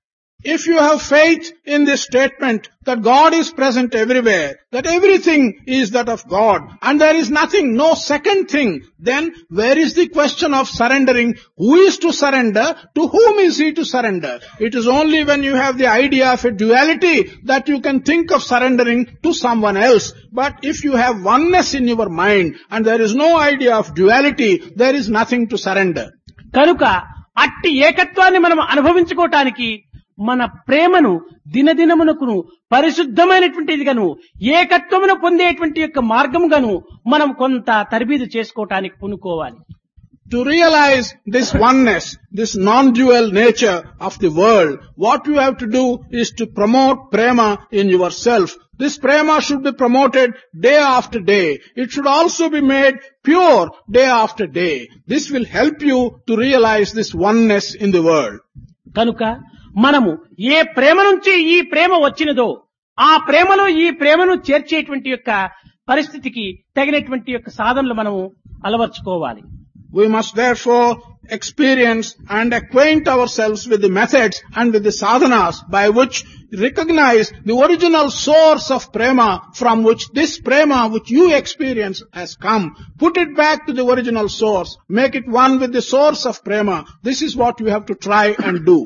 [SPEAKER 1] If you have faith in this statement that God is present everywhere, that everything is that of God, and there is nothing, no second thing, then where is the question of surrendering? Who is to surrender? To whom is he to surrender? It is only when you have the idea of a duality that you can think of surrendering to someone else. But if you have oneness in your mind and there is no idea of duality, there is nothing to surrender.
[SPEAKER 2] కనుక అట్టి ఏకత్వాన్ని మనం అనుభవించుకోవటానికి మన ప్రేమను దినదినమునకును పరిశుద్ధమైనటువంటిదిగాను ఏకత్వమును పొందేటువంటి యొక్క మార్గముగాను మనం కొంత తర్బీదు చేసుకోవటానికి పూనుకోవాలి.
[SPEAKER 1] To realize this oneness, this non-dual nature of the world, what you have to do is to promote prema in yourself. This prema should be promoted day after day. It should also be made pure day after day. This will help you to realize this oneness in the world.
[SPEAKER 2] కనుక మనము ఏ ప్రేమ నుంచి ఈ ప్రేమ వచ్చినదో ఆ ప్రేమలో ఈ ప్రేమను చేర్చేటువంటి యొక్క పరిస్థితికి తగినటువంటి యొక్క సాధనలు మనము అలవర్చుకోవాలి.
[SPEAKER 1] We must therefore experience and acquaint ourselves with the methods and with the sadhanas by which recognize the original source of prema from which this prema which you experience has come. Put it back to the original source. Make it one with the source of prema. This is what you have to try and do.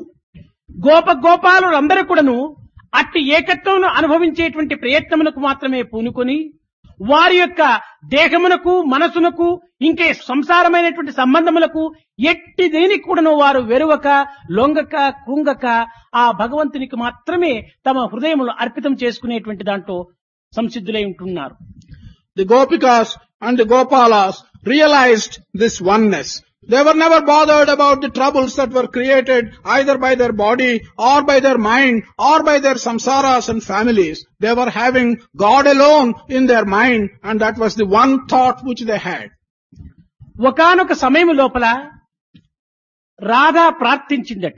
[SPEAKER 2] గోప గోపాలులందరూ కూడాను అట్టి ఏకత్వమును అనుభవించేటువంటి ప్రయత్నమునకు మాత్రమే పూనుకొని వారి యొక్క దేహమునకు మనసునకు ఇంకే సంసారమైనటువంటి సంబంధములకు ఎట్టి దేనికి కూడాను వారు వెరువక లొంగక కృంగక ఆ భగవంతునికి మాత్రమే తమ హృదయములు అర్పితం చేసుకునేటువంటి దాంట్లో సంసిద్ధులై ఉంటున్నారు.
[SPEAKER 1] The Gopikas and the Gopalas realized this oneness. They were never bothered about the troubles that were created either by their body or by their mind or by their samsaras and families. They were having God alone in their mind, and that was the one thought which they had.
[SPEAKER 2] ఒకానొక సమయం లోపల Radha ప్రార్థించిందట.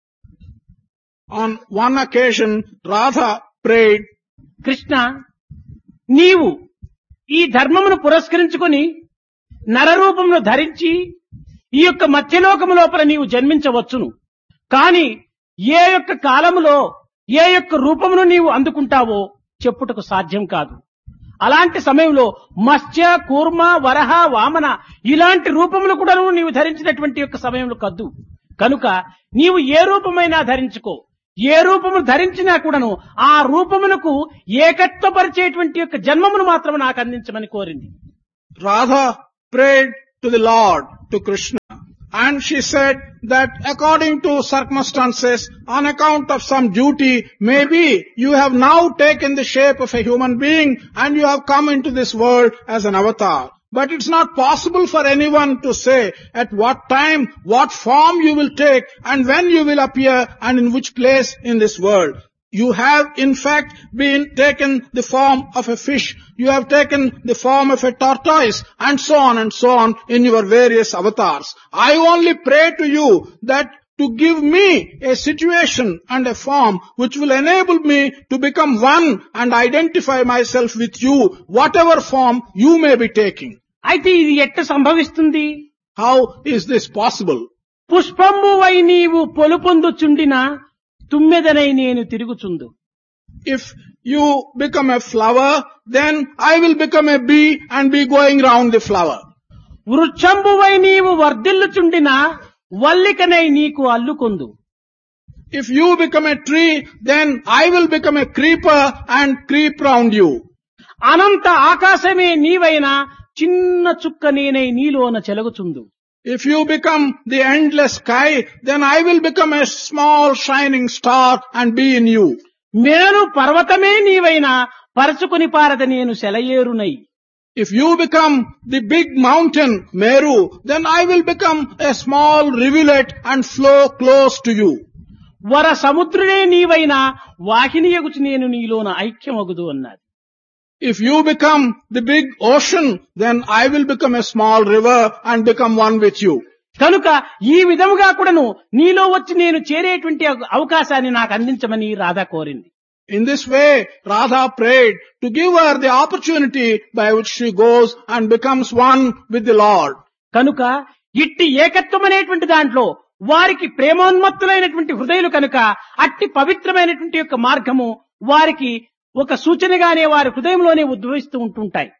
[SPEAKER 1] On one occasion, Radha prayed,
[SPEAKER 2] Krishna, నీవు ఈ ధర్మమును పురస్కరించుకొని నరరూపమును ధరించి ఈ యొక్క మధ్యలోకము లోపల నీవు జన్మించవచ్చును. కాని ఏ యొక్క కాలములో ఏ యొక్క రూపమును నీవు అందుకుంటావో చెప్పుటకు సాధ్యం కాదు. అలాంటి సమయంలో మత్స్య, కూర్మ, వరహ, వామన ఇలాంటి రూపములు కూడా నీవు ధరించినటువంటి యొక్క సమయంలో కద్దు. కనుక నీవు ఏ రూపమైనా ధరించుకో, ఏ రూపమును ధరించినా కూడాను ఆ రూపమునకు ఏకత్వపరిచేటువంటి యొక్క జన్మమును మాత్రం నాకు అందించమని కోరింది.
[SPEAKER 1] Radha prayed to the Lord, to Krishna, and she said that according to circumstances, on account of some duty, maybe you have now taken the shape of a human being and you have come into this world as an avatar. But it's not possible for anyone to say at what time, what form you will take and when you will appear and in which place in this world. You have in fact been taken the form of a fish, you have taken the form of a tortoise and so on and so on in your various avatars. I only pray to you that to give me a situation and a form which will enable me to become one and identify myself with you, whatever form you may be taking.
[SPEAKER 2] అయితే ఇది ఎట్ట సంభవిస్తుంది?
[SPEAKER 1] How is this possible?
[SPEAKER 2] పుష్పంబువై నీవు పొలుపొందుచుండిన తుమ్మెదనై నేను తిరుగుచుందు.
[SPEAKER 1] If you become a flower, then I will become a bee and be going round the flower.
[SPEAKER 2] వృక్షంబువై నీవు వర్ధిల్లుచుండిన వల్లికనై నీకు అల్లుకొందు.
[SPEAKER 1] If you become a tree, then I will become a creeper and creep round you.
[SPEAKER 2] అనంత ఆకాశమే నీవైనా చిన్న చుక్క నేనై నీలోన చెలగుచుందు.
[SPEAKER 1] If you become the endless sky, then I will become a small shining star and be in you.
[SPEAKER 2] మేను పర్వతమే నీవైనా పరచుకొని పారద నేను సెలయేరునై.
[SPEAKER 1] If you become the big mountain, Meru, then I will become a small rivulet and flow close to you.
[SPEAKER 2] వర సముద్రుడే నీవైనా వాహినియగుచు నేను నీలోన ఐక్యమగుదు అన్నది.
[SPEAKER 1] If you become the big ocean, then I will become a small river and become one with you.
[SPEAKER 2] కనుక ఈ విధముగా కూడాను నీలో వచ్చి నేను చేరేటువంటి అవకాశాన్ని నాకు అందించమని రాధ కోరింది.
[SPEAKER 1] In this way, Radha prayed to give her the opportunity by which she goes and becomes one with the Lord.
[SPEAKER 2] కనుక ఇట్టి ఏకత్వం అనేటువంటి దాంట్లో వారికి ప్రేమోన్మత్తులైనటువంటి హృదయులు కనుక అట్టి పవిత్రమైనటువంటి యొక్క మార్గము వారికి ఒక సూచనగానే వారి హృదయంలోనే ఉద్భవిస్తూ ఉంటుంటాయి.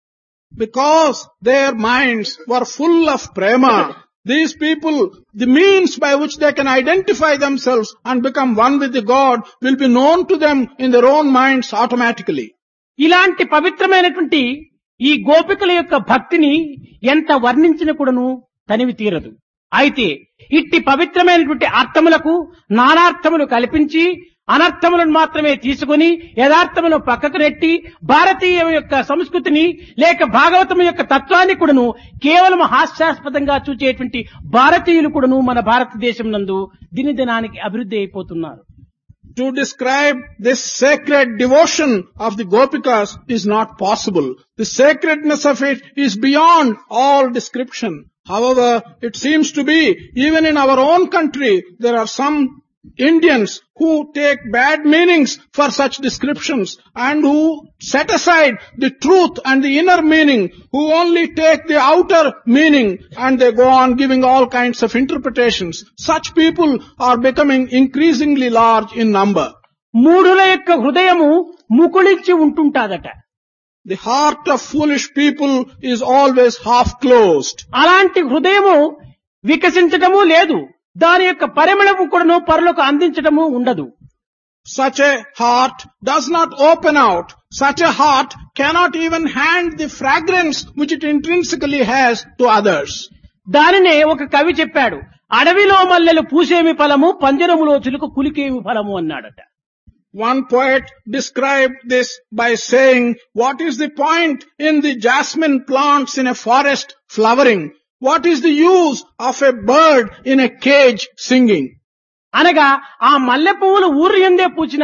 [SPEAKER 1] Because their minds were full of prema, these people, the means by which they can identify themselves and become one with the God will be known to them in their own minds automatically.
[SPEAKER 2] ఇలాంటి పవిత్రమైనటువంటి ఈ గోపికల యొక్క భక్తిని ఎంత వర్ణించిన కూడాను తనివి తీరదు. అయితే ఇట్టి పవిత్రమైనటువంటి అర్థములకు నానార్థములు కల్పించి అనర్థములను మాత్రమే తీసుకుని యథార్థమును పక్కకు నెట్టి భారతీయ యొక్క సంస్కృతిని లేక భాగవతం యొక్క తత్వాన్ని కూడాను కేవలం హాస్యాస్పదంగా చూచేటువంటి భారతీయులు కూడాను మన భారతదేశం నందు దినదినానికి అభివృద్ధి అయిపోతున్నారు.
[SPEAKER 1] To describe this sacred devotion of the Gopikas is not possible. The sacredness of it is beyond all description. However, it seems to be, even in our own country, there are some Indians who take bad meanings for such descriptions and who set aside the truth and the inner meaning, who only take the outer meaning and they go on giving all kinds of interpretations. Such people are becoming increasingly large in number.
[SPEAKER 2] మూఢుల యొక్క హృదయము ముకుళించి ఉంటుంటాదట.
[SPEAKER 1] The heart of foolish people is always half closed.
[SPEAKER 2] అలాంటి హృదయము వికసించటము లేదు, దాని యొక్క పరిమళము కూడాను పరులకు అందించటము ఉండదు.
[SPEAKER 1] Such a heart does not open out. Such a heart cannot even hand the fragrance which it intrinsically has to others.
[SPEAKER 2] దానినే ఒక కవి చెప్పాడు, అడవిలో మల్లెలు పూసేమి ఫలము పంజరములో చిలుక కులికేమి ఫలము అన్నాడట.
[SPEAKER 1] One poet described this by saying, what is the point in the jasmine plants in a forest flowering? What is the use of a bird in a cage singing?
[SPEAKER 2] అనగా ఆ మల్లె పువ్వులు ఊరు ఎందే పూచినా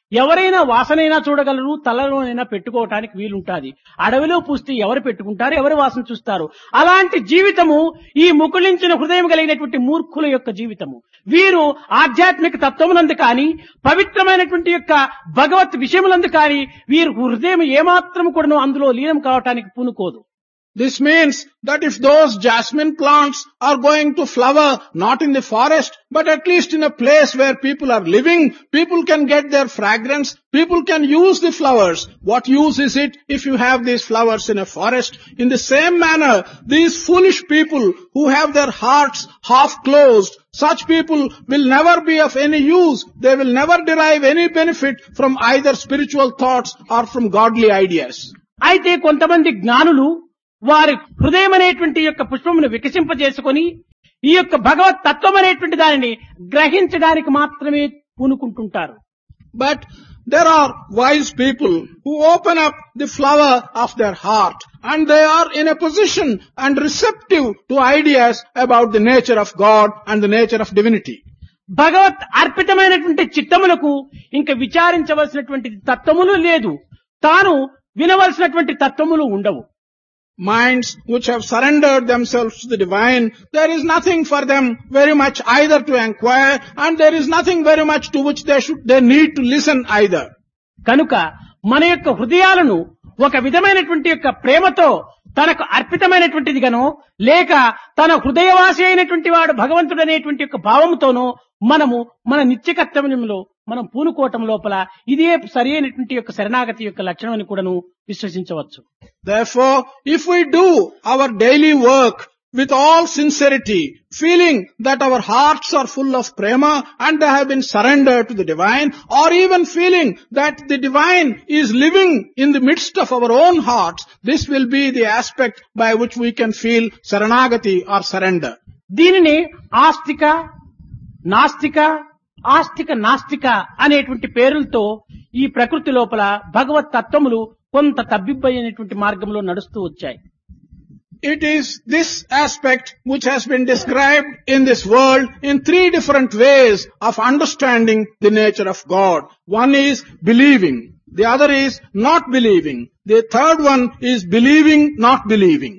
[SPEAKER 2] ఎవరైనా వాసనైనా చూడగలరు, తలలోనైనా పెట్టుకోవటానికి వీలుంటాది. అడవిలో పూస్తే ఎవరు పెట్టుకుంటారు, ఎవరు వాసన చూస్తారు? అలాంటి జీవితము ఈ ముకుళించిన హృదయం కలిగినటువంటి మూర్ఖుల యొక్క జీవితము. వీరు ఆధ్యాత్మిక తత్వమునందు కానీ, పవిత్రమైనటువంటి యొక్క భగవత్ విషయములందు కానీ వీరు హృదయం ఏమాత్రం కూడా అందులో లీనం కావటానికి పూనుకోదు.
[SPEAKER 1] This means that if those jasmine plants are going to flower not in the forest, but at least in a place where people are living, people can get their fragrance, people can use the flowers. What use is it if you have these flowers in a forest? In the same manner, these foolish people who have their hearts half closed, such people will never be of any use. They will never derive any benefit from either spiritual thoughts or from godly ideas.
[SPEAKER 2] అయితే కొంతమంది జ్ఞానులు వారి హృదయం అనేటువంటి యొక్క పుష్పమును వికసింపజేసుకొని ఈ యొక్క భగవత్ తత్వం అనేటువంటి దానిని గ్రహించడానికి మాత్రమే పూనుకుంటుంటారు.
[SPEAKER 1] But there are wise people who open up the flower of their heart and they are in a position and receptive to ideas about the nature of God and the nature of divinity.
[SPEAKER 2] భగవత్ అర్పితమైనటువంటి చిత్తములకు ఇంకా విచారించవలసినటువంటి తత్వములు లేదు, తాను వినవలసినటువంటి తత్వములు ఉండవు.
[SPEAKER 1] Minds which have surrendered themselves to the divine, there is nothing for them very much either to inquire and there is nothing very much to which they should, they need to listen either.
[SPEAKER 2] కనుక మన యొక్క హృదయాలను ఒక విధమైనటువంటి యొక్క ప్రేమతో తనకు అర్పితమైనటువంటిది గానో లేక తన హృదయవాసి అయినటువంటి వాడు భగవంతుడు అనేటువంటి యొక్క భావముతోనో మనము మన నిత్య కర్తవ్యంలో మనం పూనుకోవటం లోపల ఇదే సరి అయినటువంటి యొక్క శరణాగతి యొక్క లక్షణం అని కూడాను విశ్వసించవచ్చు.
[SPEAKER 1] Therefore, if we do our daily work with all sincerity, feeling that our hearts are full of prema and they have been surrendered to the divine, or even feeling that the divine is living in the midst of our own hearts, this will be the aspect by which we can feel saranagati or surrender.
[SPEAKER 2] దీనిని ఆస్తిక, నాస్తిక, ఆస్తిక నాస్తిక అనేటువంటి పేరులతో ఈ ప్రకృతి లోపల భగవత్ తత్వములు కొంత తబ్బిబ్బైనటువంటి మార్గంలో నడుస్తూ వచ్చాయి.
[SPEAKER 1] It is this aspect which has been described in this world in three different ways of understanding the nature of God. One is believing, the other is not believing, the third one is believing, not believing.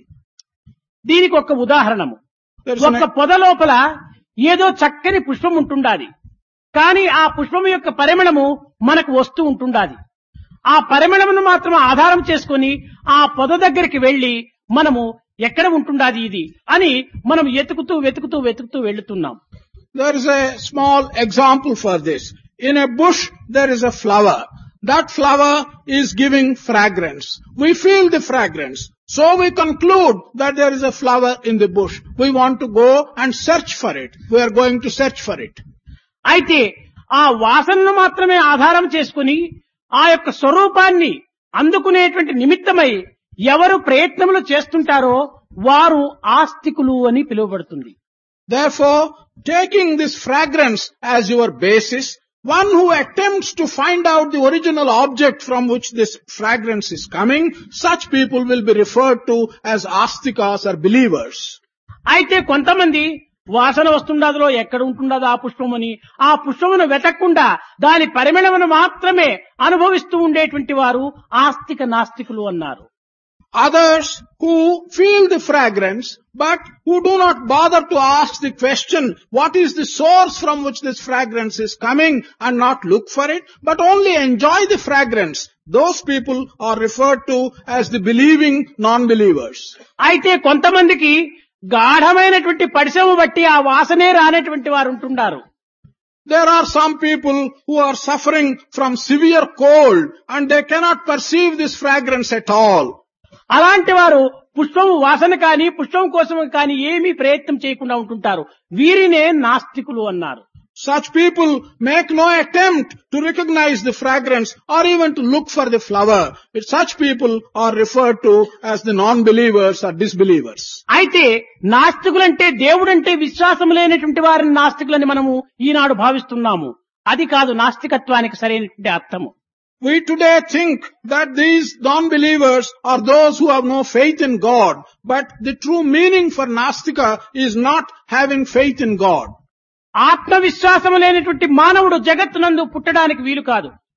[SPEAKER 2] దీనికి ఒక ఉదాహరణము, ఒక పొద లోపల ఏదో చక్కని పుష్పం ఉంటుండాది, కానీ ఆ పుష్పం యొక్క పరిమళము మనకు వస్తూ ఉంటుండాది. ఆ పరిమళమును మాత్రం ఆధారం చేసుకొని ఆ పొద దగ్గరికి వెళ్లి మనము ఎక్కడ ఉంటుండాది ఇది అని మనం వెతుకుతూ వెతుకుతూ వెతుకుతూ వెళ్తున్నాం.
[SPEAKER 1] There is a small example for this. In a bush there is a flower. That flower is giving fragrance. We feel the fragrance. So we conclude that there is a flower in the bush. We want to go and search for it. We are going to search for it.
[SPEAKER 2] అయితే ఆ వాసనను మాత్రమే ఆధారం చేసుకుని ఆ యొక్క స్వరూపాన్ని అందుకునేటువంటి నిమిత్తమై ఎవరు ప్రయత్నములు చేస్తుంటారో వారు ఆస్తికులు అని పిలువబడుతుంది.
[SPEAKER 1] Therefore, taking this fragrance as your basis, one who attempts to find out the original object from which this fragrance is coming, such people will be referred to as astikas or believers.
[SPEAKER 2] అయితే కొంతమంది వాసన వస్తుండదో ఎక్కడ ఉంటుండదో ఆ పుష్పముని ఆ పుష్పమును వెతకకుండా దాని పరిమళమును మాత్రమే అనుభవిస్తూ ఉండేటువంటి వారు ఆస్తిక నాస్తికులు అన్నారు.
[SPEAKER 1] Others who feel the fragrance but who do not bother to ask the question what is the source from which this fragrance is coming and not look for it but only enjoy the fragrance, those people are referred to as the believing non-believers.
[SPEAKER 2] అయితే కొంతమందికి గాఢమైనటువంటి పరిశ్రమ బట్టి ఆ వాసనే రానటువంటి వారు ఉంటున్నారు.
[SPEAKER 1] There are some people who are suffering from severe cold and they cannot perceive this fragrance at all.
[SPEAKER 2] అలాంటి వారు పుష్పము వాసన కానీ పుష్పం కోసం కానీ ఏమీ ప్రయత్నం చేయకుండా ఉంటుంటారు. వీరినే నాస్తికులు అన్నారు.
[SPEAKER 1] Such people make no attempt to recognize the fragrance or even to look for the flower. Such people are referred to as the non-believers or disbelievers.
[SPEAKER 2] అయితే నాస్తికులంటే దేవుడంటే విశ్వాసం లేనటువంటి వారిని నాస్తికులని మనము ఈనాడు భావిస్తున్నాము. అది కాదు నాస్తికత్వానికి సరైనటువంటి అర్థము.
[SPEAKER 1] We today think that these non-believers are those who have no faith in God, but the true meaning for Nastika is not having faith in God.
[SPEAKER 2] ఆత్మవిశ్వాసము లేనటువంటి మానవుడు జగత్తునందు పుట్టడానికి వీలు కాదు.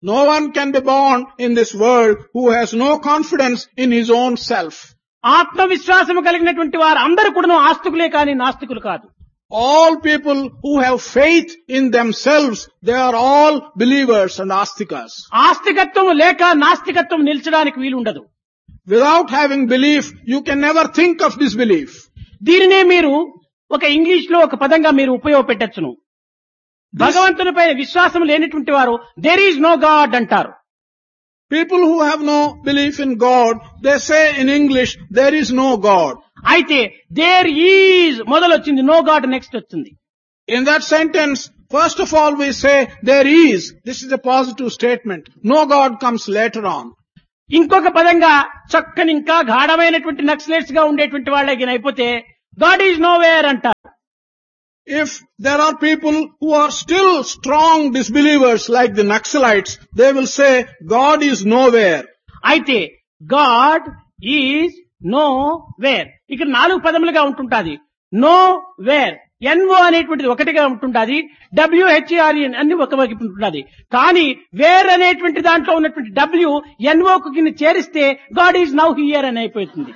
[SPEAKER 1] No one can be born in this world who has no confidence in his own self.
[SPEAKER 2] ఆత్మవిశ్వాసము కలిగినటువంటి వారు అందరూ కూడా ఆస్తికులే కానీ నాస్తికులు కాదు.
[SPEAKER 1] All people who have faith in themselves, they are all believers and astikas.
[SPEAKER 2] ఆస్తికత్వం లేక నాస్తికత్వం నిల్చడానికి వీలుండదు.
[SPEAKER 1] Without having belief, you can never think of disbelief.
[SPEAKER 2] దీనినే మీరు ఒక ఇంగ్లీష్ లో ఒక పదంగా మీరు ఉపయోగపెట్టచ్చును. భగవంతునిపై విశ్వాసం లేనటువంటి వారు దేర్ ఈజ్ నో గాడ్ అంటారు.
[SPEAKER 1] People who have no belief in God, they say in English, there is no God.
[SPEAKER 2] అయితే there is మొదలొచ్చింది, no God next వచ్చింది.
[SPEAKER 1] In that sentence, first of all we say there is. This is a positive statement. No God comes later on.
[SPEAKER 2] ఇంకొక పదంగా చక్కని ఇంకా గాఢమైనటువంటి Naxalites గా ఉండేటువంటి వాళ్ళకి అయిపోతే గాడ్ ఈజ్ నో వేర్ అంటారు.
[SPEAKER 1] If there are people who are still strong disbelievers like the Naxalites, they will say God is nowhere.
[SPEAKER 2] అయితే గాడ్ ఈజ్ నో వేర్ ఇక్కడ నాలుగు పదములుగా ఉంటుంటాది. నో వేర్ ఎన్ఓ అనేటువంటిది ఒకటిగా ఉంటుంటాది, డబ్ల్యూహెచ్ఆర్ఈ అన్ని ఒక వైపు ఉంటుంటాది. కానీ వేర్ అనేటువంటి దాంట్లో ఉన్నటువంటి డబ్ల్యూ ఎన్ఓకు కింద చేరిస్తే గాడ్ ఈజ్ నౌ హియర్ అని అయిపోతుంది.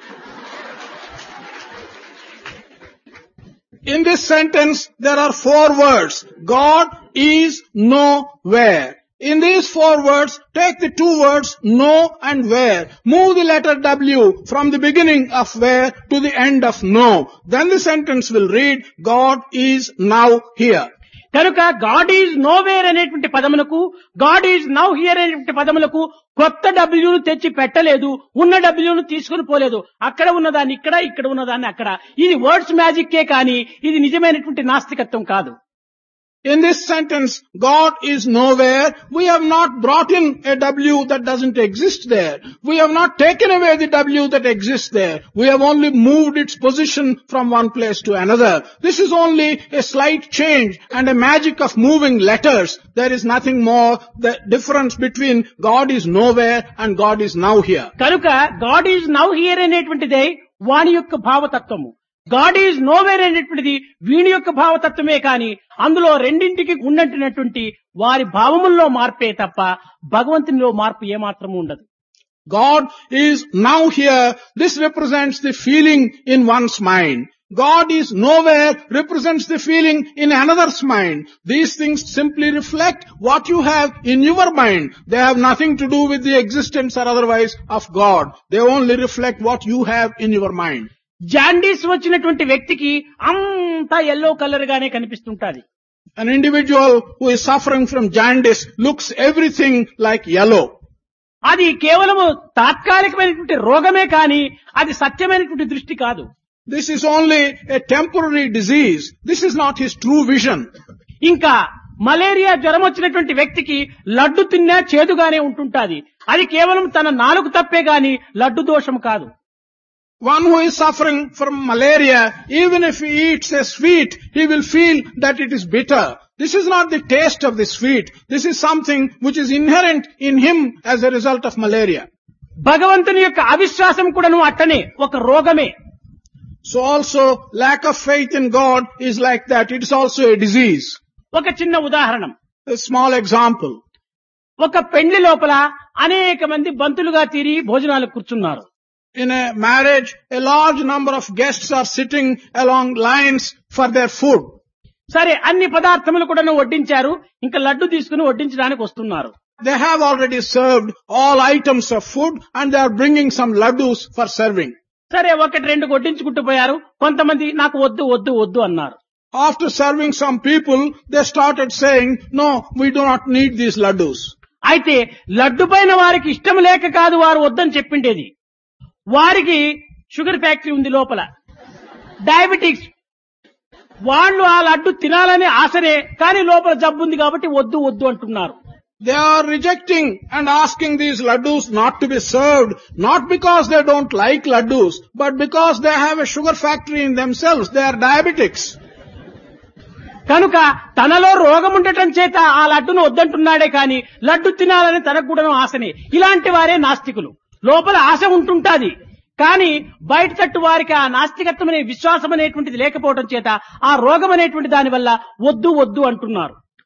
[SPEAKER 1] In this sentence, there are four words. God is nowhere. In these four words, take the two words no and where. Move the letter W from the beginning of where to the end of no. Then the sentence will read, God is now here.
[SPEAKER 2] కనుక God is nowhere అనేటువంటి పదములకు God is now here అనేటువంటి పదములకు కొత్త డబ్ల్యూను తెచ్చి పెట్టలేదు, ఉన్న డబ్ల్యూను తీసుకుని పోలేదు. అక్కడ ఉన్నదాన్ని ఇక్కడ, ఇక్కడ ఉన్నదాన్ని అక్కడ. ఇది వర్డ్స్ మ్యాజిక్కే కానీ ఇది నిజమైనటువంటి నాస్తికత్వం కాదు.
[SPEAKER 1] In this sentence, God is nowhere. We have not brought in a W that doesn't exist there. We have not taken away the W that exists there. We have only moved its position from one place to another. This is only a slight change and a magic of moving letters. There is nothing more. The difference between God is nowhere and God is now here.
[SPEAKER 2] కనుక God is now here అనేటువంటిదే వాని యొక్క భావతత్వము. God is nowhere అనేటువంటిది వీణి యొక్క భావతత్వమే కానీ అందులో రెండింటికి ఉన్నట్టున్నటువంటి వారి భావముల్లో మార్పే తప్ప భగవంతునిలో మార్పు ఏమాత్రము ఉండదు.
[SPEAKER 1] God is now here. This represents the feeling in one's mind. God is nowhere represents the feeling in another's mind. These things simply reflect what you have in your mind. They have nothing to do with the existence or otherwise of God. They only reflect what you have in your mind.
[SPEAKER 2] Jaundice వచ్చినటువంటి వ్యక్తికి అంతా yellow colour గానే కనిపిస్తుంటాది.
[SPEAKER 1] An individual who is suffering from jaundice looks everything like yellow.
[SPEAKER 2] అది కేవలము తాత్కాలికమైనటువంటి రోగమే కానీ అది సత్యమైనటువంటి దృష్టి కాదు.
[SPEAKER 1] This is only a temporary disease. This is not his true vision.
[SPEAKER 2] ఇంకా మలేరియా జ్వరం వచ్చినటువంటి వ్యక్తికి లడ్డు తిన్నా చేదుగానే ఉంటుంటాది. అది కేవలం తన నాలుగు తప్పే గాని లడ్డు దోషం కాదు.
[SPEAKER 1] One who is suffering from malaria, even if he eats a sweet, he will feel that it is bitter. This is not the taste of the sweet. This is something which is inherent in him as a result of malaria.
[SPEAKER 2] భగవంతుని యొక్క అవిశ్వాసం కూడాను అట్టనే ఒక రోగమే.
[SPEAKER 1] So also lack of faith in God is like that. It is also a disease.
[SPEAKER 2] ఒక చిన్న ఉదాహరణ,
[SPEAKER 1] A small example.
[SPEAKER 2] ఒక పెండ్లి లోపల అనేక మంది బంతులుగా తీరి భోజనాలు కూర్చున్నారు.
[SPEAKER 1] In a marriage, a large number of guests are sitting along lines for their food.
[SPEAKER 2] సరే, అన్ని పదార్థములు కూడా వడ్డించారు. ఇంకా లడ్డు తీసుకుని వడ్డించడానికి వస్తున్నారు.
[SPEAKER 1] They have already served all items of food and they are bringing some laddus for serving.
[SPEAKER 2] సరే, ఒకటి రెండు వడ్డించుకుంటూ పోయారు. కొంతమంది నాకు వద్దు వద్దు వద్దు అన్నారు.
[SPEAKER 1] After serving some people, they started saying, no, we do not need these laddus.
[SPEAKER 2] అయితే లడ్డు పైన వారికి ఇష్టం లేక కాదు వారు వద్దని చెప్పిండేది. వారికి షుగర్ ఫ్యాక్టరీ ఉంది లోపల, డయాబెటిక్స్. వాళ్ళు ఆ లడ్డు తినాలనే ఆశనే, కానీ లోపల జబ్బు ఉంది కాబట్టి వద్దు వద్దు అంటున్నారు.
[SPEAKER 1] They are rejecting and asking these laddus not to be served, not because they don't like laddus, but because they have a sugar factory in themselves. They are diabetics.
[SPEAKER 2] కనుక తనలో రోగం ఉండటం చేత ఆ లడ్డును వద్దంటున్నాడే కానీ లడ్డు తినాలని తనకు కూడా ఆశనే. ఇలాంటి వారే నాస్తికులు. లోపల ఆశ ఉంటుంటాది కానీ బయట తట్టు వారికి ఆ నాస్తికత్వం అనే విశ్వాసం అనేటువంటిది లేకపోవడం చేత ఆ రోగం అనేటువంటి దాని వల్ల వద్దు వద్దు అంటున్నారు.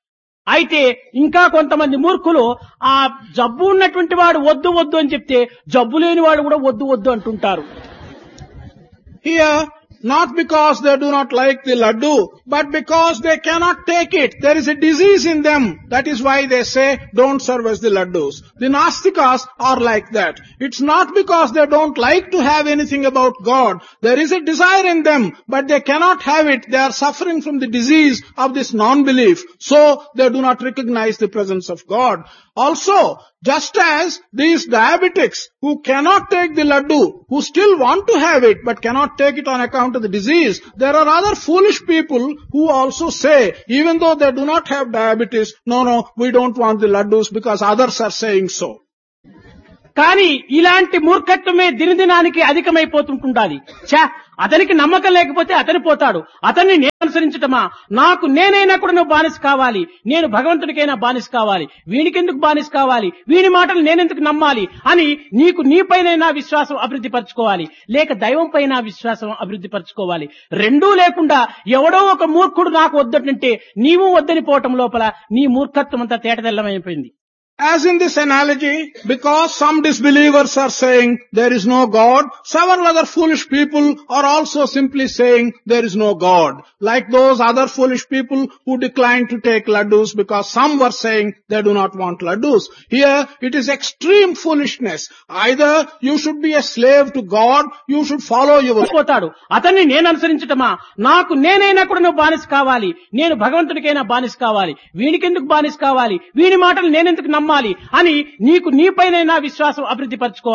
[SPEAKER 2] అయితే ఇంకా కొంతమంది మూర్ఖులు ఆ జబ్బు ఉన్నటువంటి వాడు వద్దు వద్దు అని చెప్తే జబ్బు లేని వాడు కూడా వద్దు వద్దు అంటుంటారు.
[SPEAKER 1] Here, not because they do not like the laddu, but because they cannot take it. There is a disease in them. That is why they say, don't serve as the laddus. The Nastikas are like that. It's not because they don't like to have anything about God. There is a desire in them, but they cannot have it. They are suffering from the disease of this non-belief. So, they do not recognize the presence of God. Also, just as these diabetics who cannot take the laddu, who still want to have it but cannot take it on account of the disease, there are other foolish people who also say, even though they do not have diabetes, no, no, we don't want the laddus because others are saying so.
[SPEAKER 2] కానీ ఇలాంటి మూర్ఖత్వమే దినదినానికి అధికమైపోతుంటుండాలి. ఛా, అతనికి నమ్మకం లేకపోతే అతని పోతాడు, అతన్ని నేను అనుసరించటమా, నాకు నేనైనా కూడా నువ్వు బానిస కావాలి, నేను భగవంతుడికైనా బానిస కావాలి, వీనికెందుకు బానిస కావాలి, వీని మాటలు నేనెందుకు నమ్మాలి అని నీకు నీపైనైనా విశ్వాసం అభివృద్ధి పరచుకోవాలి, లేక దైవం పైన విశ్వాసం అభివృద్ధి పరచుకోవాలి. రెండూ లేకుండా ఎవడో ఒక మూర్ఖుడు నాకు వద్దంటే నీవు వద్దని పోవటం లోపల నీ మూర్ఖత్వం అంతా తేటతెల్లమైపోయింది.
[SPEAKER 1] As in this analogy, because some disbelievers are saying there is no God, several other foolish people are also simply saying there is no God. Like those other foolish people who declined to take laddus because some were saying they do not want laddus. Here it is extreme foolishness. Either you should be a slave to God, you should follow your...
[SPEAKER 2] పోతాడు, అతన్ని నేను అనుసరించటమా, నాకు నేనైనా కూడా నువ్వు బానిస కావాలి, నేను భగవంతుడికైనా బానిస కావాలి, వీనికెందుకు బానిస కావాలి, వీని మాటలు నేనెందుకు నమ్మాలి అని నీకు నీపైనైనా విశ్వాసం అభివృద్ధి పరచుకోవాలి.